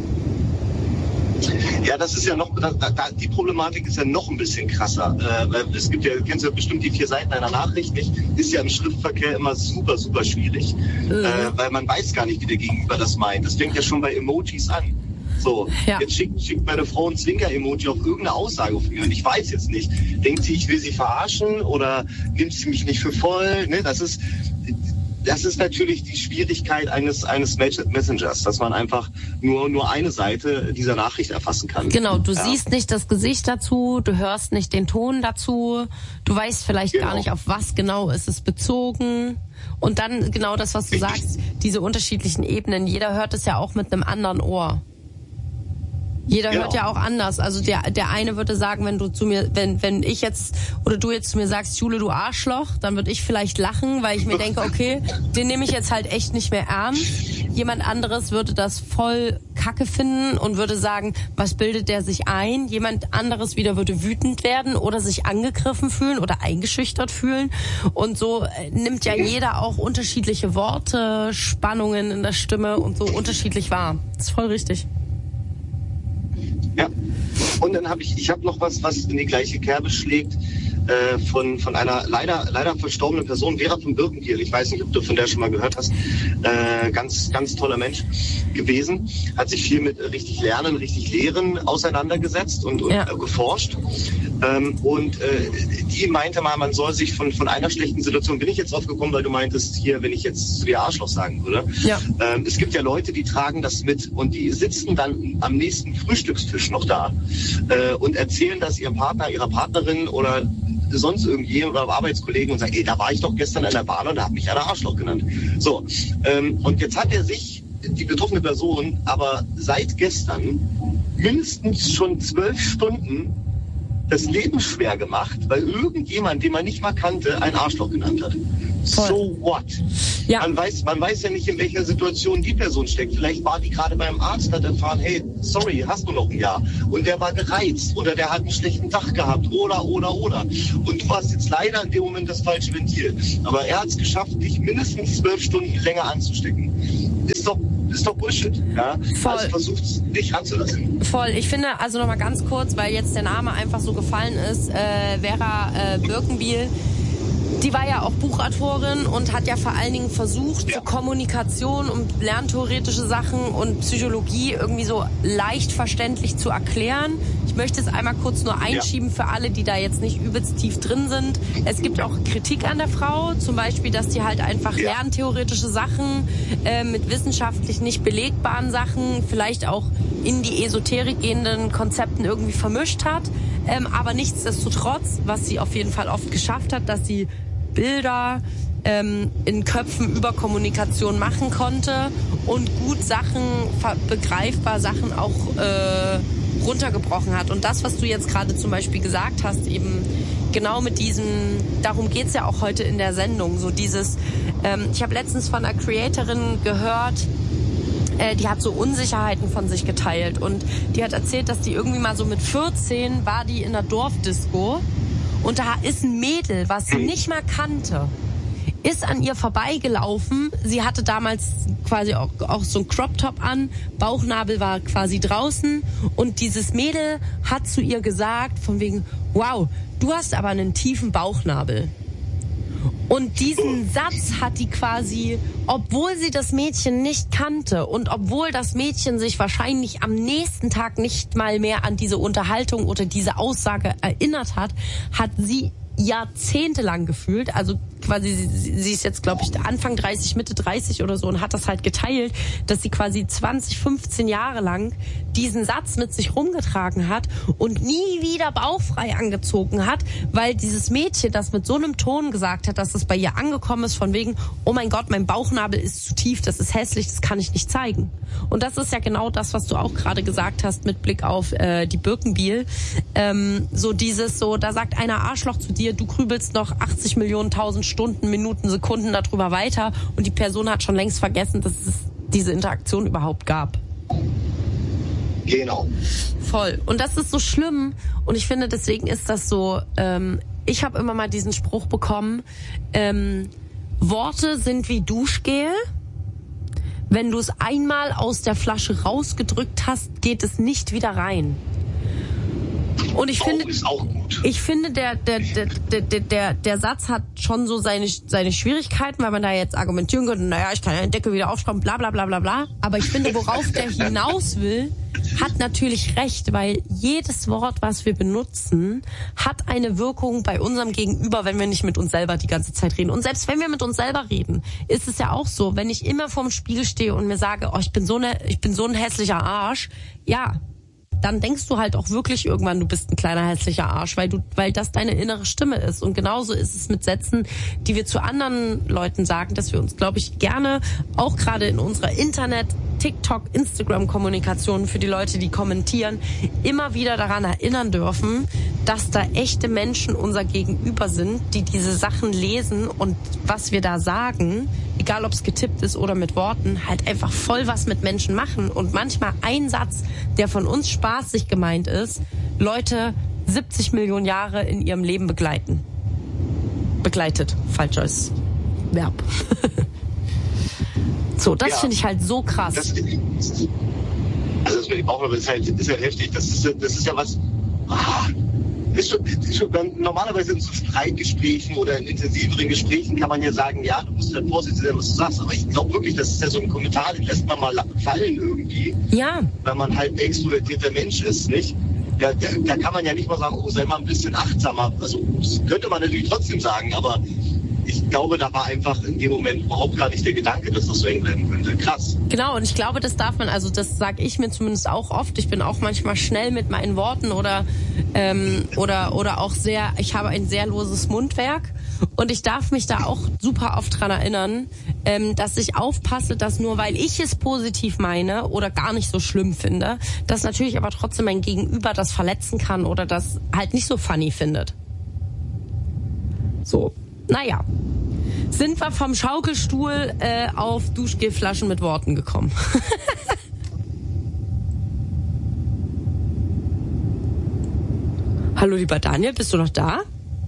Ja, das ist ja noch, die Problematik ist ja noch ein bisschen krasser. Es gibt ja, du kennst ja bestimmt die 4 Seiten einer Nachricht, nicht? Ist ja im Schriftverkehr immer super, super schwierig, weil man weiß gar nicht, wie der Gegenüber das meint. Das fängt ja schon bei Emojis an. So, Jetzt schickt meine Frau ein Zwinker-Emoji auf irgendeine Aussage von mir und ich weiß jetzt nicht. Denkt sie, ich will sie verarschen oder nimmt sie mich nicht für voll? Ne? Das ist natürlich die Schwierigkeit eines Messengers, dass man einfach nur eine Seite dieser Nachricht erfassen kann. Genau, du siehst nicht das Gesicht dazu, du hörst nicht den Ton dazu, du weißt vielleicht gar nicht, auf was genau ist es bezogen. Und dann genau das, was du sagst, diese unterschiedlichen Ebenen, jeder hört es ja auch mit einem anderen Ohr. Jeder hört ja auch anders. Also der eine würde sagen, wenn du zu mir, wenn ich jetzt oder du jetzt zu mir sagst, Jule, du Arschloch, dann würde ich vielleicht lachen, weil ich mir denke, okay, den nehme ich jetzt halt echt nicht mehr ernst. Jemand anderes würde das voll Kacke finden und würde sagen, was bildet der sich ein? Jemand anderes wieder würde wütend werden oder sich angegriffen fühlen oder eingeschüchtert fühlen. Und so nimmt ja jeder auch unterschiedliche Worte, Spannungen in der Stimme und so unterschiedlich wahr. Das ist voll richtig. Ja, und dann habe ich habe noch was in die gleiche Kerbe schlägt, von einer leider verstorbenen Person, Vera von Birkenkiel. Ich weiß nicht, ob du von der schon mal gehört hast. Ganz, ganz toller Mensch gewesen. Hat sich viel mit richtig Lernen, richtig Lehren auseinandergesetzt und geforscht. Die meinte mal, man soll sich von einer schlechten Situation, bin ich jetzt drauf gekommen, weil du meintest hier, wenn ich jetzt zu dir Arschloch sagen würde. Ja. Es gibt ja Leute, die tragen das mit und die sitzen dann am nächsten Frühstückstisch noch da und erzählen das ihrem Partner, ihrer Partnerin oder sonst irgendjemand oder Arbeitskollegen und sagen, ey, da war ich doch gestern in der Bahn und da hat mich einer Arschloch genannt. So, und jetzt hat er sich, die betroffene Person, aber seit gestern mindestens schon 12 Stunden das Leben schwer gemacht, weil irgendjemand, den man nicht mal kannte, ein Arschloch genannt hat. So what? Ja. Man weiß ja nicht, in welcher Situation die Person steckt. Vielleicht war die gerade beim Arzt, hat erfahren, hey, sorry, hast du noch ein Jahr. Und der war gereizt oder der hat einen schlechten Tag gehabt oder. Und du warst jetzt leider in dem Moment das falsche Ventil. Aber er hat es geschafft, dich mindestens 12 Stunden länger anzustecken. Ist doch Bullshit. Ja? Voll. Also versucht's nicht ranzulassen. Voll. Ich finde, also nochmal ganz kurz, weil jetzt der Name einfach so gefallen ist, Vera Birkenbiel, die war ja auch Buchautorin und hat ja vor allen Dingen versucht, so Kommunikation und lerntheoretische Sachen und Psychologie irgendwie so leicht verständlich zu erklären. Ich möchte es einmal kurz nur einschieben für alle, die da jetzt nicht übelst tief drin sind. Es gibt auch Kritik an der Frau, zum Beispiel, dass die halt einfach lerntheoretische Sachen mit wissenschaftlich nicht belegbaren Sachen, vielleicht auch in die Esoterik gehenden Konzepten irgendwie vermischt hat. Aber nichtsdestotrotz, was sie auf jeden Fall oft geschafft hat, dass sie Bilder in Köpfen über Kommunikation machen konnte und gut Sachen, begreifbar Sachen auch runtergebrochen hat. Und das, was du jetzt gerade zum Beispiel gesagt hast, eben genau mit diesem, darum geht's ja auch heute in der Sendung, so dieses, ich habe letztens von einer Creatorin gehört, die hat so Unsicherheiten von sich geteilt und die hat erzählt, dass die irgendwie mal so mit 14 war die in einer Dorfdisco und da ist ein Mädel, was sie nicht mal kannte, ist an ihr vorbeigelaufen. Sie hatte damals quasi auch so ein Crop-Top an, Bauchnabel war quasi draußen und dieses Mädel hat zu ihr gesagt, von wegen, wow, du hast aber einen tiefen Bauchnabel. Und diesen Satz hat die quasi, obwohl sie das Mädchen nicht kannte und obwohl das Mädchen sich wahrscheinlich am nächsten Tag nicht mal mehr an diese Unterhaltung oder diese Aussage erinnert hat, hat sie jahrzehntelang gefühlt, also quasi sie ist jetzt, glaube ich, Anfang 30, Mitte 30 oder so und hat das halt geteilt, dass sie quasi 20, 15 Jahre lang diesen Satz mit sich rumgetragen hat und nie wieder bauchfrei angezogen hat, weil dieses Mädchen das mit so einem Ton gesagt hat, dass das bei ihr angekommen ist, von wegen, oh mein Gott, mein Bauchnabel ist zu tief, das ist hässlich, das kann ich nicht zeigen. Und das ist ja genau das, was du auch gerade gesagt hast mit Blick auf die Birkenbiel. So dieses, so, da sagt einer Arschloch zu dir, du grübelst noch 80 Millionen, 1000 Stunden, Minuten, Sekunden darüber weiter und die Person hat schon längst vergessen, dass es diese Interaktion überhaupt gab. Genau. Voll. Und das ist so schlimm und ich finde, deswegen ist das so, ich habe immer mal diesen Spruch bekommen, Worte sind wie Duschgel. Wenn du es einmal aus der Flasche rausgedrückt hast, geht es nicht wieder rein. Und ich finde, ist auch gut. Ich finde, der Satz hat schon so seine Schwierigkeiten, weil man da jetzt argumentieren könnte, naja, ich kann ja den Deckel wieder aufschrauben, bla bla bla bla bla. Aber ich finde, worauf der hinaus will, hat natürlich recht, weil jedes Wort, was wir benutzen, hat eine Wirkung bei unserem Gegenüber, wenn wir nicht mit uns selber die ganze Zeit reden. Und selbst wenn wir mit uns selber reden, ist es ja auch so, wenn ich immer vorm Spiegel stehe und mir sage, oh, ich bin so ein hässlicher Arsch, ja, dann denkst du halt auch wirklich irgendwann, du bist ein kleiner hässlicher Arsch, weil das deine innere Stimme ist. Und genauso ist es mit Sätzen, die wir zu anderen Leuten sagen, dass wir uns, glaube ich, gerne, auch gerade in unserer Internet-, TikTok-, Instagram-Kommunikation für die Leute, die kommentieren, immer wieder daran erinnern dürfen, dass da echte Menschen unser Gegenüber sind, die diese Sachen lesen und was wir da sagen, egal ob es getippt ist oder mit Worten, halt einfach voll was mit Menschen machen. Und manchmal ein Satz, der von uns spaßig gemeint ist, Leute 70 Millionen Jahre in ihrem Leben begleitet. Falsches Verb. So, das finde ich halt so krass. Das mit dem Bauchnabel ist halt heftig. Das ist ja was... Ist schon, normalerweise in so Streitgesprächen oder in intensiveren Gesprächen kann man ja sagen, ja, du musst halt vorsichtig sein, was du sagst. Aber ich glaube wirklich, das ist ja so ein Kommentar, den lässt man mal fallen irgendwie. Ja. Weil man halt ein extrovertierter Mensch ist, nicht? Da kann man ja nicht mal sagen, oh, sei mal ein bisschen achtsamer. Also, das könnte man natürlich trotzdem sagen, aber ich glaube, da war einfach in dem Moment überhaupt gar nicht der Gedanke, dass das so eng bleiben könnte. Krass. Genau, und ich glaube, das darf man, also das sage ich mir zumindest auch oft. Ich bin auch manchmal schnell mit meinen Worten oder auch sehr, ich habe ein sehr loses Mundwerk. Und ich darf mich da auch super oft dran erinnern, dass ich aufpasse, dass nur weil ich es positiv meine oder gar nicht so schlimm finde, dass natürlich aber trotzdem mein Gegenüber das verletzen kann oder das halt nicht so funny findet. So. Naja, sind wir vom Schaukelstuhl auf Duschgelflaschen mit Worten gekommen. Hallo, lieber Daniel, bist du noch da?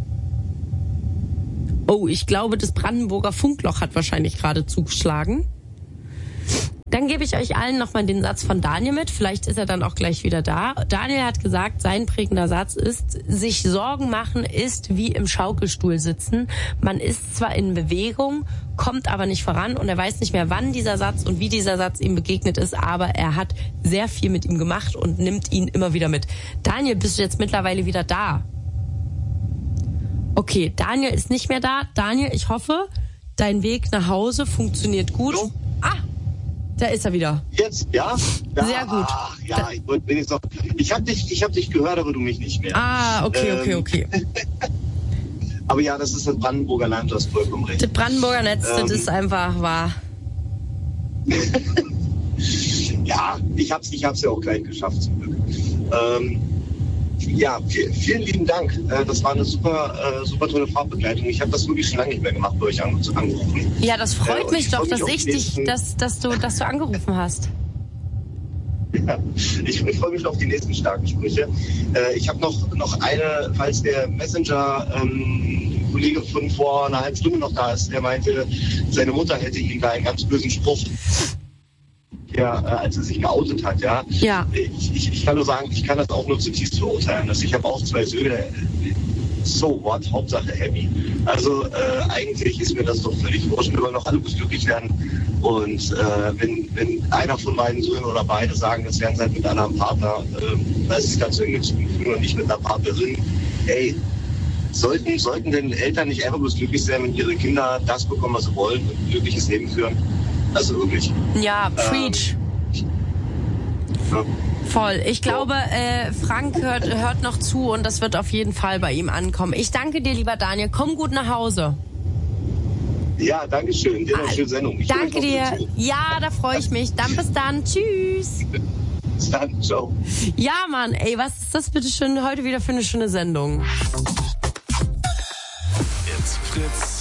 Oh, ich glaube, das Brandenburger Funkloch hat wahrscheinlich gerade zugeschlagen. Dann gebe ich euch allen nochmal den Satz von Daniel mit. Vielleicht ist er dann auch gleich wieder da. Daniel hat gesagt, sein prägender Satz ist, sich Sorgen machen ist wie im Schaukelstuhl sitzen. Man ist zwar in Bewegung, kommt aber nicht voran und er weiß nicht mehr, wann dieser Satz und wie dieser Satz ihm begegnet ist, aber er hat sehr viel mit ihm gemacht und nimmt ihn immer wieder mit. Daniel, bist du jetzt mittlerweile wieder da? Okay, Daniel ist nicht mehr da. Daniel, ich hoffe, dein Weg nach Hause funktioniert gut. Hallo? Da ist er wieder. Jetzt, ja? Sehr gut. Ja, ich hab dich gehört, aber du mich nicht mehr. Okay. Aber ja, das ist das Brandenburger Land, du hast vollkommen recht. Das Brandenburger Netz, das ist einfach wahr. Ja, ich hab's ja auch gleich geschafft zum Glück. Ja, vielen lieben Dank. Das war eine super tolle Fahrtbegleitung. Ich habe das wirklich schon lange nicht mehr gemacht, bei euch angerufen. Ja, das freut mich doch, dass du angerufen hast. Ja, ich freue mich auf die nächsten starken Sprüche. Ich habe noch eine, falls der Messenger-Kollege von vor einer halben Stunde noch da ist, der meinte, seine Mutter hätte ihm da einen ganz bösen Spruch. Ja, als er sich geoutet hat, ja. Ja. Ich kann nur sagen, ich kann das auch nur zutiefst verurteilen. Also ich habe auch 2 Söhne. So what? Hauptsache happy. Also eigentlich ist mir das doch völlig wurscht. Wir wollen doch alle glücklich werden. Und wenn einer von meinen Söhnen oder beide sagen, das wären sie halt mit einem anderen Partner, das ist ganz irgendwie und nicht mit einer Partnerin. Ey, sollten denn Eltern nicht einfach bloß glücklich sein, wenn ihre Kinder das bekommen, was sie wollen und ein glückliches Leben führen? Also wirklich. Ja, preach. Ja. Voll. Ich glaube, Frank hört noch zu und das wird auf jeden Fall bei ihm ankommen. Ich danke dir, lieber Daniel. Komm gut nach Hause. Ja, danke schön. Dir eine schöne Sendung. Danke dir. Ja, da freue ich mich. Dann bis dann. Tschüss. Bis dann. Ciao. Ja, Mann. Ey, was ist das bitte schön heute wieder für eine schöne Sendung? Jetzt Fritz.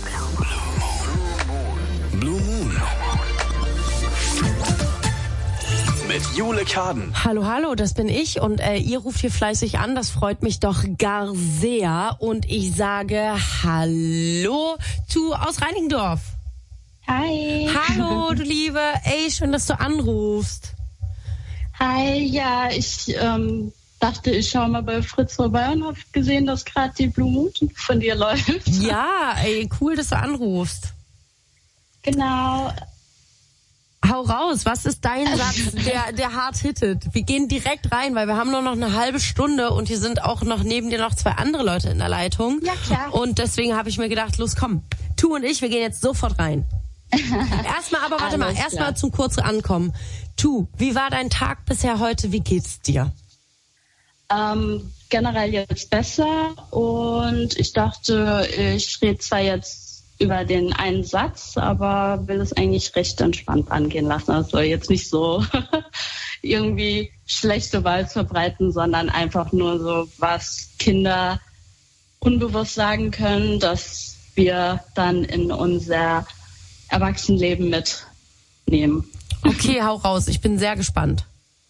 Blue Moon. Mit Jule Kaden. Hallo, das bin ich und ihr ruft hier fleißig an, das freut mich doch gar sehr und ich sage Hallo aus Reinickendorf. Hi. Hallo, du Liebe, ey, schön, dass du anrufst. Hi, ja, ich dachte, ich schaue mal bei Fritz vorbei und habe gesehen, dass gerade die Blue Moon von dir läuft. Ja, ey, cool, dass du anrufst. Genau. Hau raus, was ist dein Satz, der hart hittet? Wir gehen direkt rein, weil wir haben nur noch eine halbe Stunde und hier sind auch noch neben dir noch 2 andere Leute in der Leitung. Ja, klar. Und deswegen habe ich mir gedacht, los komm, Tu und ich, wir gehen jetzt sofort rein. Erstmal zum kurzen Ankommen. Tu, wie war dein Tag bisher heute? Wie geht's dir? Generell jetzt besser und ich dachte, ich rede zwar jetzt über den einen Satz, aber will es eigentlich recht entspannt angehen lassen. Also jetzt nicht so irgendwie schlechte Wahl verbreiten, sondern einfach nur so, was Kinder unbewusst sagen können, dass wir dann in unser Erwachsenenleben mitnehmen. Okay, hau raus. Ich bin sehr gespannt.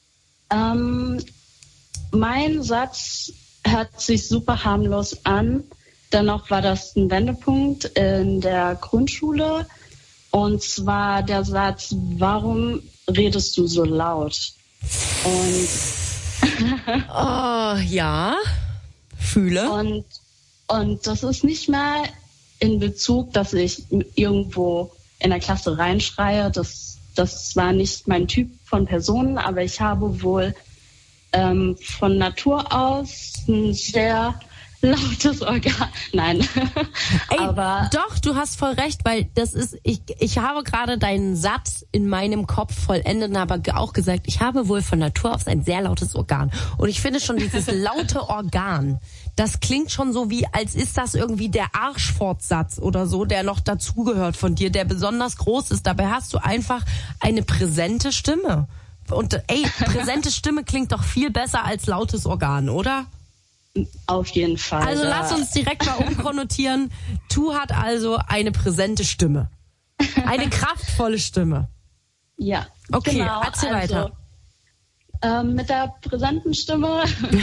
Mein Satz hört sich super harmlos an. Dennoch war das ein Wendepunkt in der Grundschule. Und zwar der Satz, warum redest du so laut? Und oh, ja, fühle. Und das ist nicht mal in Bezug, dass ich irgendwo in der Klasse reinschreie. Das war nicht mein Typ von Personen, aber ich habe wohl von Natur aus ein sehr lautes Organ. Nein. Ey, aber doch, du hast voll recht, weil das ist, ich habe gerade deinen Satz in meinem Kopf vollendet, aber auch gesagt, ich habe wohl von Natur aus ein sehr lautes Organ. Und ich finde schon dieses laute Organ, das klingt schon so wie, als ist das irgendwie der Arschfortsatz oder so, der noch dazugehört von dir, der besonders groß ist. Dabei hast du einfach eine präsente Stimme. Und ey, präsente Stimme klingt doch viel besser als lautes Organ, oder? Auf jeden Fall. Also lass uns direkt mal umkonnotieren. Tu hat also eine präsente Stimme. Eine kraftvolle Stimme. Ja. Okay, genau, erzähl weiter. Mit der präsenten Stimme,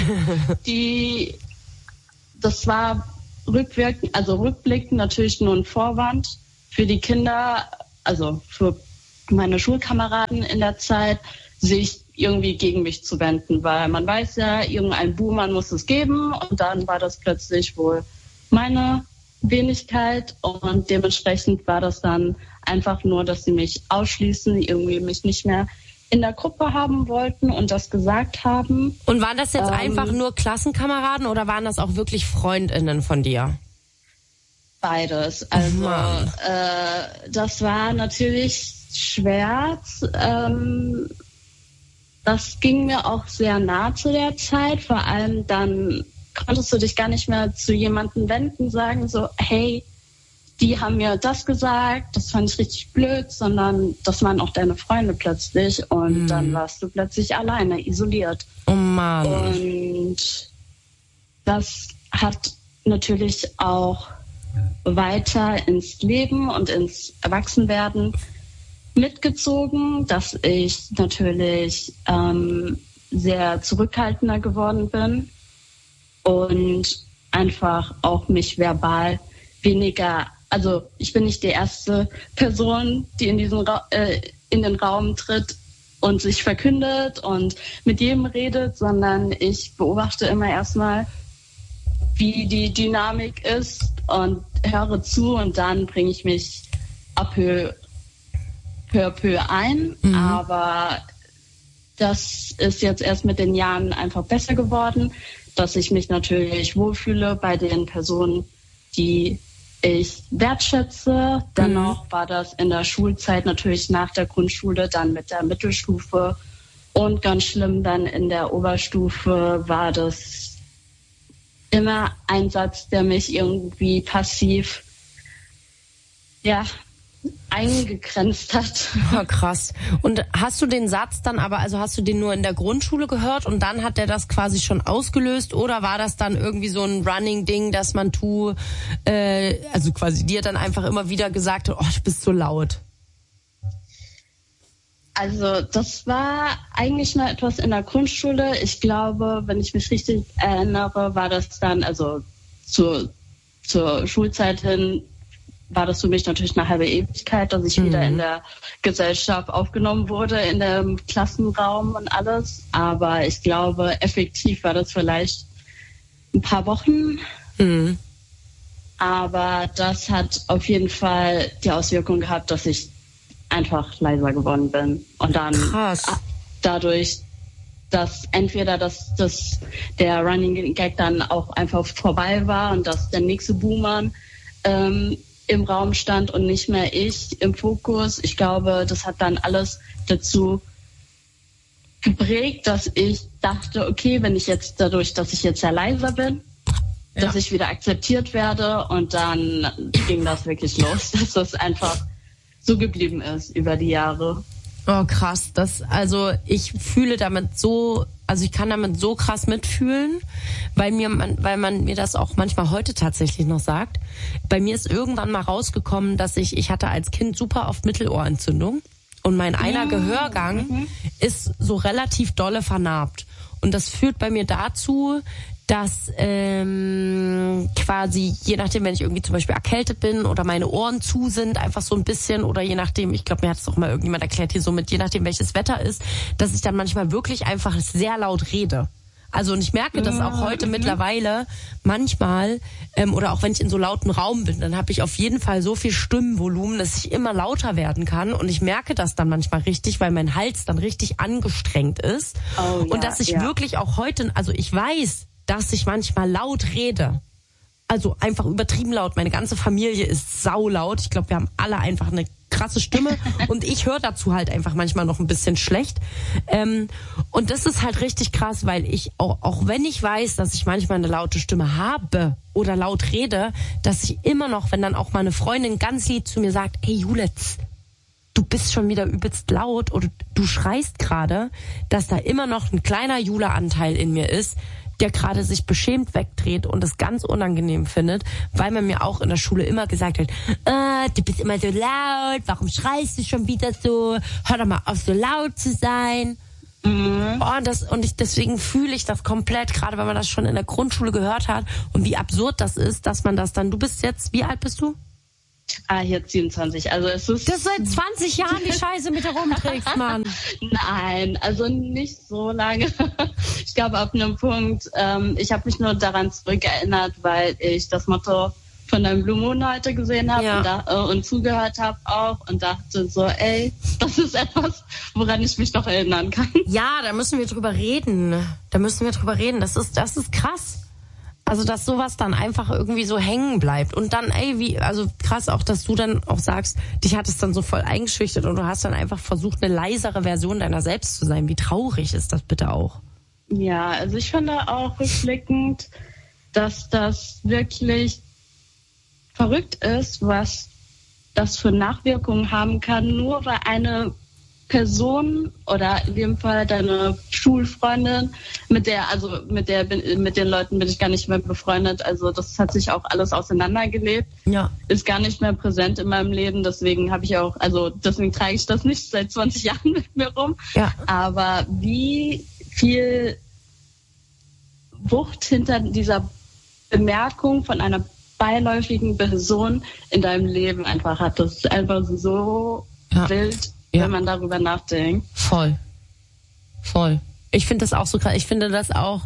das war rückblickend natürlich nur ein Vorwand für die Kinder, also für meine Schulkameraden in der Zeit, sich irgendwie gegen mich zu wenden, weil man weiß ja, irgendein Buhmann muss es geben und dann war das plötzlich wohl meine Wenigkeit und dementsprechend war das dann einfach nur, dass sie mich ausschließen, irgendwie mich nicht mehr in der Gruppe haben wollten und das gesagt haben. Und waren das jetzt einfach nur Klassenkameraden oder waren das auch wirklich FreundInnen von dir? Beides. Also das war natürlich schwer. Das ging mir auch sehr nah zu der Zeit. Vor allem dann konntest du dich gar nicht mehr zu jemandem wenden, sagen so, hey, die haben mir das gesagt, das fand ich richtig blöd, sondern das waren auch deine Freunde plötzlich und dann warst du plötzlich alleine, isoliert. Oh Mann. Und das hat natürlich auch weiter ins Leben und ins Erwachsenwerden mitgezogen, dass ich natürlich sehr zurückhaltender geworden bin und einfach auch mich verbal weniger, also ich bin nicht die erste Person, die in den Raum tritt und sich verkündet und mit jedem redet, sondern ich beobachte immer erstmal, wie die Dynamik ist und höre zu und dann bringe ich mich peu à peu ein. Aber das ist jetzt erst mit den Jahren einfach besser geworden, dass ich mich natürlich wohlfühle bei den Personen, die ich wertschätze. Dennoch war das in der Schulzeit natürlich nach der Grundschule, dann mit der Mittelstufe und ganz schlimm dann in der Oberstufe war das immer ein Satz, der mich irgendwie passiv eingegrenzt hat. Oh, krass. Und hast du den Satz dann aber, also hast du den nur in der Grundschule gehört und dann hat der das quasi schon ausgelöst oder war das dann irgendwie so ein Running-Ding, dass man also quasi dir dann einfach immer wieder gesagt hat, oh, du bist so laut? Also das war eigentlich mal etwas in der Grundschule. Ich glaube, wenn ich mich richtig erinnere, war das dann, also zur Schulzeit hin, war das für mich natürlich eine halbe Ewigkeit, dass ich wieder in der Gesellschaft aufgenommen wurde, in dem Klassenraum und alles. Aber ich glaube, effektiv war das vielleicht ein paar Wochen. Aber das hat auf jeden Fall die Auswirkung gehabt, dass ich einfach leiser geworden bin. Und dann dadurch, dass entweder der Running Gag dann auch einfach vorbei war und dass der nächste Boomer im Raum stand und nicht mehr ich im Fokus. Ich glaube, das hat dann alles dazu geprägt, dass ich dachte, okay, wenn ich jetzt dadurch, dass ich jetzt sehr leiser bin, dass ich wieder akzeptiert werde und dann ging das wirklich los, dass das einfach so geblieben ist über die Jahre. Oh, krass. Ich fühle damit so, also ich kann damit so krass mitfühlen, weil man mir das auch manchmal heute tatsächlich noch sagt. Bei mir ist irgendwann mal rausgekommen, dass ich hatte als Kind super oft Mittelohrentzündung und mein einer Gehörgang ist so relativ dolle vernarbt. Und das führt bei mir dazu, dass quasi, je nachdem, wenn ich irgendwie zum Beispiel erkältet bin oder meine Ohren zu sind, einfach so ein bisschen, oder je nachdem, ich glaube, mir hat es auch mal irgendjemand erklärt hier so mit, je nachdem, welches Wetter ist, dass ich dann manchmal wirklich einfach sehr laut rede. Also und ich merke das auch heute mittlerweile manchmal, oder auch wenn ich in so lauten Raum bin, dann habe ich auf jeden Fall so viel Stimmvolumen, dass ich immer lauter werden kann und ich merke das dann manchmal richtig, weil mein Hals dann richtig angestrengt ist und dass ich wirklich auch heute, also ich weiß, dass ich manchmal laut rede. Also einfach übertrieben laut. Meine ganze Familie ist saulaut. Ich glaube, wir haben alle einfach eine krasse Stimme und ich höre dazu halt einfach manchmal noch ein bisschen schlecht. Und das ist halt richtig krass, weil ich, auch wenn ich weiß, dass ich manchmal eine laute Stimme habe oder laut rede, dass ich immer noch, wenn dann auch mal eine Freundin ganz lieb zu mir sagt, hey Julitz, du bist schon wieder übelst laut oder du schreist gerade, dass da immer noch ein kleiner Jula-Anteil in mir ist, der gerade sich beschämt wegdreht und es ganz unangenehm findet, weil man mir auch in der Schule immer gesagt hat, du bist immer so laut, warum schreist du schon wieder so, hör doch mal auf so laut zu sein. Deswegen fühle ich das komplett, gerade wenn man das schon in der Grundschule gehört hat und wie absurd das ist, dass man das dann, du bist jetzt, wie alt bist du? Jetzt 27, also es ist... Das seit 20 Jahren die Scheiße mit herumträgst, Mann. Nein, also nicht so lange. Ich glaube, ab einem Punkt, ich habe mich nur daran zurückerinnert, weil ich das Motto von deinem Blue Moon heute gesehen habe und zugehört habe auch und dachte so, ey, das ist etwas, woran ich mich noch erinnern kann. Ja, da müssen wir drüber reden. Das ist krass. Also, dass sowas dann einfach irgendwie so hängen bleibt. Und dann, also krass auch, dass du dann auch sagst, dich hat es dann so voll eingeschüchtert und du hast dann einfach versucht, eine leisere Version deiner selbst zu sein. Wie traurig ist das bitte auch? Ja, also ich finde auch rückblickend, dass das wirklich verrückt ist, was das für Nachwirkungen haben kann, nur weil eine Person oder in dem Fall deine Schulfreundin, mit den Leuten bin ich gar nicht mehr befreundet, also das hat sich auch alles auseinandergelebt, ist gar nicht mehr präsent in meinem Leben, deswegen trage ich das nicht seit 20 Jahren mit mir rum, aber wie viel Wucht hinter dieser Bemerkung von einer beiläufigen Person in deinem Leben einfach hat. Das ist einfach so wild, wenn man darüber nachdenkt. Voll. Ich finde das auch so krass. Ich finde das auch,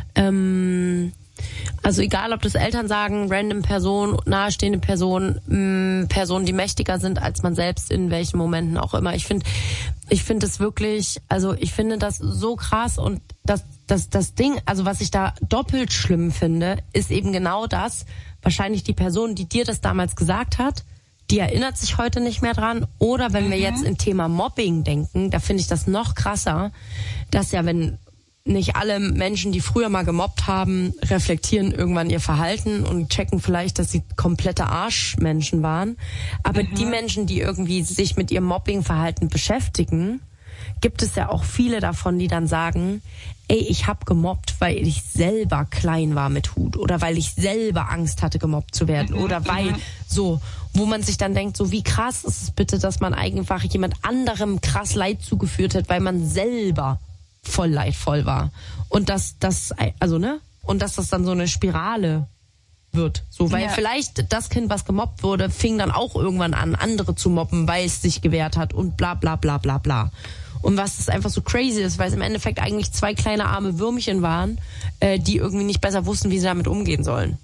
also egal, ob das Eltern sagen, random Person, nahestehende Person, Personen, die mächtiger sind als man selbst, in welchen Momenten auch immer. Ich finde es wirklich, also ich finde das so krass und das Ding, also was ich da doppelt schlimm finde, ist eben genau das, wahrscheinlich die Person, die dir das damals gesagt hat, die erinnert sich heute nicht mehr dran. Oder wenn wir jetzt im Thema Mobbing denken, da finde ich das noch krasser, dass ja, wenn nicht alle Menschen, die früher mal gemobbt haben, reflektieren irgendwann ihr Verhalten und checken vielleicht, dass sie komplette Arschmenschen waren. Aber die Menschen, die irgendwie sich mit ihrem Mobbingverhalten beschäftigen, gibt es ja auch viele davon, die dann sagen, ich habe gemobbt, weil ich selber klein war mit Hut oder weil ich selber Angst hatte, gemobbt zu werden oder weil so, wo man sich dann denkt, so wie krass ist es bitte, dass man einfach jemand anderem krass Leid zugeführt hat, weil man selber voll leidvoll war. Und dass das dann so eine Spirale wird. So, weil vielleicht das Kind, was gemobbt wurde, fing dann auch irgendwann an, andere zu mobben, weil es sich gewehrt hat und bla bla bla bla bla. Und was das einfach so crazy ist, weil es im Endeffekt eigentlich 2 kleine arme Würmchen waren, die irgendwie nicht besser wussten, wie sie damit umgehen sollen.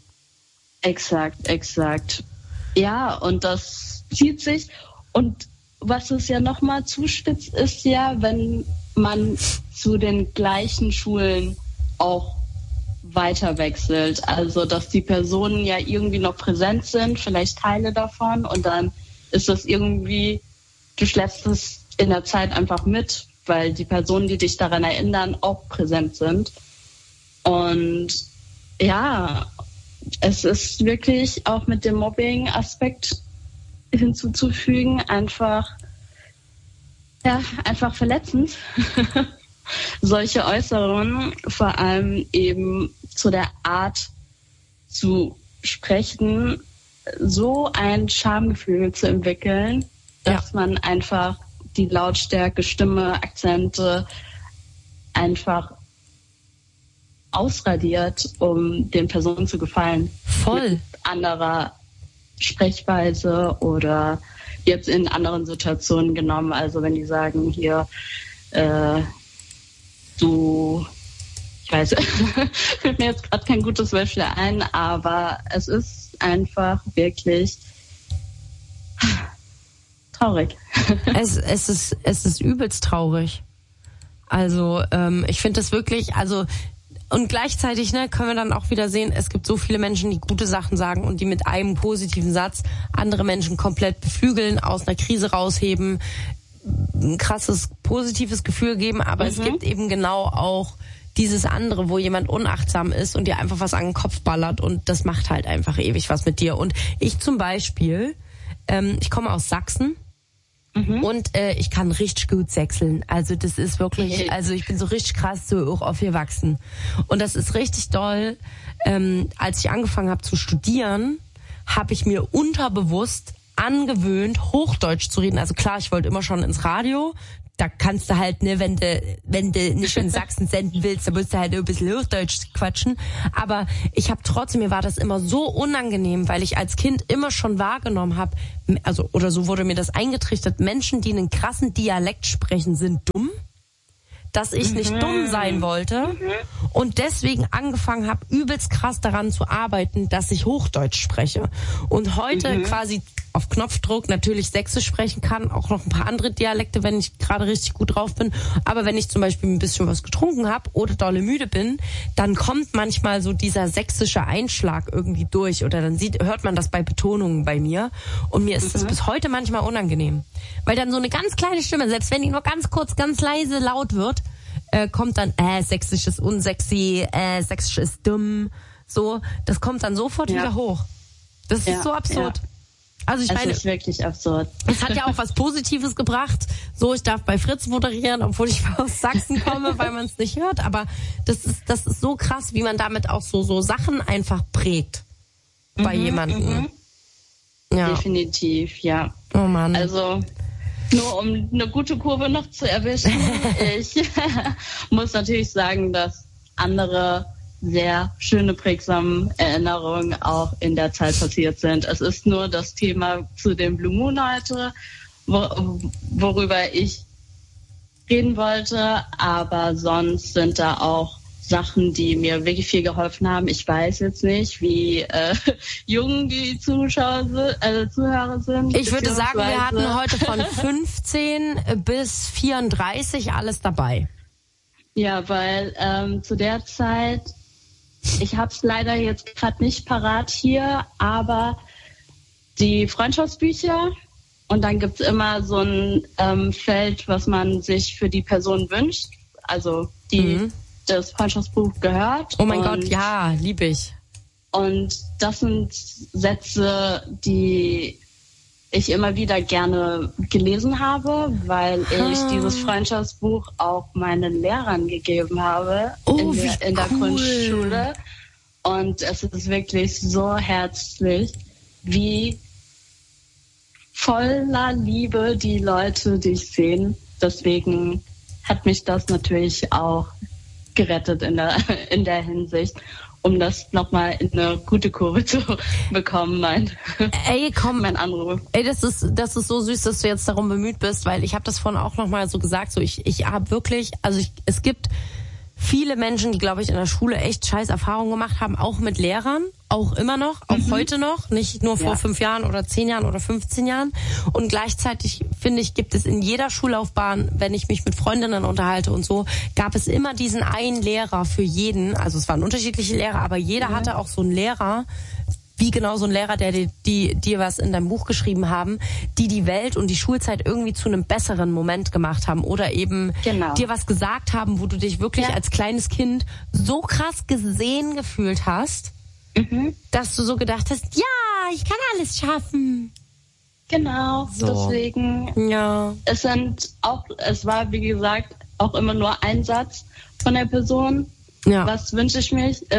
Exakt. Ja, und das zieht sich. Und was es ja nochmal zuspitzt, ist ja, wenn man zu den gleichen Schulen auch weiter wechselt. Also, dass die Personen ja irgendwie noch präsent sind, vielleicht Teile davon. Und dann ist das irgendwie, du schleppst es in der Zeit einfach mit, weil die Personen, die dich daran erinnern, auch präsent sind. Und ja, es ist wirklich auch mit dem Mobbing-Aspekt hinzuzufügen, einfach verletzend. Solche Äußerungen, vor allem eben zu der Art zu sprechen, so ein Schamgefühl zu entwickeln, dass man einfach die Lautstärke, Stimme, Akzente einfach ausradiert, um den Personen zu gefallen. Voll. Mit anderer Sprechweise oder jetzt in anderen Situationen genommen. Also wenn die sagen, hier, ich weiß, fällt mir jetzt gerade kein gutes Beispiel ein, aber es ist einfach wirklich traurig. Es ist übelst traurig. Also ich finde das wirklich, und gleichzeitig können wir dann auch wieder sehen, es gibt so viele Menschen, die gute Sachen sagen und die mit einem positiven Satz andere Menschen komplett beflügeln, aus einer Krise rausheben, ein krasses positives Gefühl geben, aber es gibt eben genau auch dieses andere, wo jemand unachtsam ist und dir einfach was an den Kopf ballert und das macht halt einfach ewig was mit dir. Und ich zum Beispiel, ich komme aus Sachsen Und ich kann richtig gut sechseln. Also das ist wirklich, also ich bin so richtig krass so auch aufgewachsen. Und das ist richtig doll. Als ich angefangen habe zu studieren, habe ich mir unterbewusst angewöhnt, Hochdeutsch zu reden. Also klar, ich wollte immer schon ins Radio. Da kannst du halt, ne, wenn du nicht in Sachsen senden willst, dann musst du halt ein bisschen Hochdeutsch quatschen. Aber ich habe trotzdem, mir war das immer so unangenehm, weil ich als Kind immer schon wahrgenommen habe, also oder so wurde mir das eingetrichtert, Menschen, die einen krassen Dialekt sprechen, sind dumm. Dass ich nicht dumm sein wollte und deswegen angefangen habe, übelst krass daran zu arbeiten, dass ich Hochdeutsch spreche. Und heute quasi auf Knopfdruck natürlich Sächsisch sprechen kann, auch noch ein paar andere Dialekte, wenn ich gerade richtig gut drauf bin. Aber wenn ich zum Beispiel ein bisschen was getrunken habe oder dolle müde bin, dann kommt manchmal so dieser sächsische Einschlag irgendwie durch oder dann hört man das bei Betonungen bei mir. Und mir ist das bis heute manchmal unangenehm. Weil dann so eine ganz kleine Stimme, selbst wenn die nur ganz kurz, ganz leise laut wird, kommt dann, Sächsisch ist unsexy, Sächsisch ist dumm, so, das kommt dann sofort wieder hoch. Das ist so absurd. Ja. Also ich meine, das ist wirklich absurd. Es hat ja auch was Positives gebracht. So, ich darf bei Fritz moderieren, obwohl ich aus Sachsen komme, weil man es nicht hört. Aber das ist so krass, wie man damit auch so Sachen einfach prägt bei jemandem. Ja. Definitiv, ja. Oh Mann. Also nur um eine gute Kurve noch zu erwischen, ich muss natürlich sagen, dass andere sehr schöne, prägsame Erinnerungen auch in der Zeit passiert sind. Es ist nur das Thema zu dem Blue Moon heute, worüber ich reden wollte, aber sonst sind da auch Sachen, die mir wirklich viel geholfen haben. Ich weiß jetzt nicht, wie jung die Zuhörer sind. Ich würde sagen, wir hatten heute von 15 bis 34 alles dabei. Ja, weil zu der Zeit, ich habe es leider jetzt gerade nicht parat hier, aber die Freundschaftsbücher und dann gibt's immer so ein Feld, was man sich für die Person wünscht, also die das Freundschaftsbuch gehört. Oh mein Gott, ja, liebe ich. Und das sind Sätze, die ich immer wieder gerne gelesen habe, weil ich dieses Freundschaftsbuch auch meinen Lehrern gegeben habe in der Grundschule. Und es ist wirklich so herzlich, wie voller Liebe die Leute dich sehen. Deswegen hat mich das natürlich auch gerettet in der Hinsicht, um das nochmal in eine gute Kurve zu bekommen, mein Anruf. Ey, das ist so süß, dass du jetzt darum bemüht bist, weil ich habe das vorhin auch nochmal so gesagt, so ich habe wirklich, es gibt viele Menschen, die, glaube ich, in der Schule echt scheiß Erfahrungen gemacht haben, auch mit Lehrern, auch immer noch, auch heute noch, nicht nur vor 5 Jahren oder 10 Jahren oder 15 Jahren. Und gleichzeitig, finde ich, gibt es in jeder Schullaufbahn, wenn ich mich mit Freundinnen unterhalte und so, gab es immer diesen einen Lehrer für jeden. Also es waren unterschiedliche Lehrer, aber jeder hatte auch so einen Lehrer, wie genau so ein Lehrer, der dir was in deinem Buch geschrieben haben, die Welt und die Schulzeit irgendwie zu einem besseren Moment gemacht haben oder eben dir was gesagt haben, wo du dich wirklich als kleines Kind so krass gesehen gefühlt hast, dass du so gedacht hast, ja, ich kann alles schaffen. Genau, so. Deswegen. Ja. Es war, wie gesagt, auch immer nur ein Satz von der Person. Ja. Was wünsche ich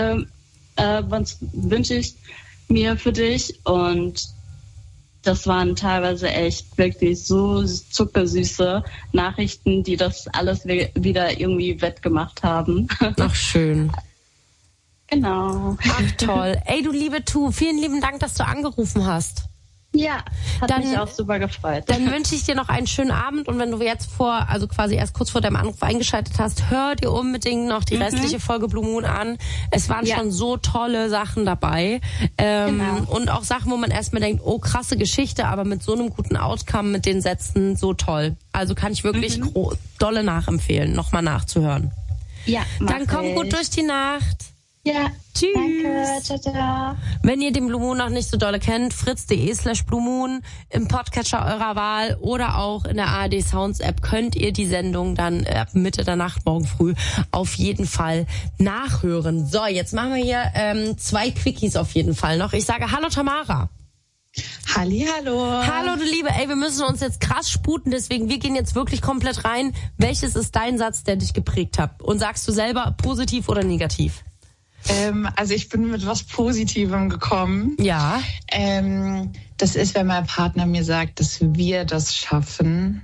mir für dich? Und das waren teilweise echt wirklich so zuckersüße Nachrichten, die das alles wieder irgendwie wettgemacht haben. Ach, schön. Genau. Ach, toll. Ey, du liebe Tu, vielen lieben Dank, dass du angerufen hast. Ja, hat mich auch super gefreut. Dann wünsche ich dir noch einen schönen Abend und wenn du jetzt quasi erst kurz vor deinem Anruf eingeschaltet hast, hör dir unbedingt noch die restliche Folge Blue Moon an. Es waren schon so tolle Sachen dabei. Und auch Sachen, wo man erstmal denkt, oh, krasse Geschichte, aber mit so einem guten Outcome, mit den Sätzen, so toll. Also kann ich wirklich dolle nachempfehlen, nochmal nachzuhören. Ja, dann komm gut durch die Nacht. Ja, tschüss. Danke, ciao, ciao. Wenn ihr den Blue Moon noch nicht so dolle kennt, fritz.de/Blue Moon im Podcatcher eurer Wahl oder auch in der ARD Sounds App könnt ihr die Sendung dann ab Mitte der Nacht morgen früh auf jeden Fall nachhören. So, jetzt machen wir hier 2 Quickies auf jeden Fall noch. Ich sage Hallo Tamara. Hallihallo. Hallo, du Liebe. Ey, wir müssen uns jetzt krass sputen, deswegen wir gehen jetzt wirklich komplett rein. Welches ist dein Satz, der dich geprägt hat? Und sagst du selber positiv oder negativ? Also ich bin mit was Positivem gekommen. Ja. Das ist, wenn mein Partner mir sagt, dass wir das schaffen.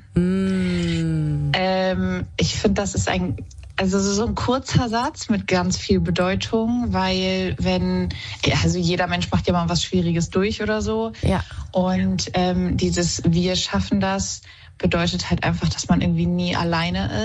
Ich finde, das ist so ein kurzer Satz mit ganz viel Bedeutung, weil jeder Mensch macht ja mal was Schwieriges durch oder so. Ja. Und dieses wir schaffen das bedeutet halt einfach, dass man irgendwie nie alleine ist.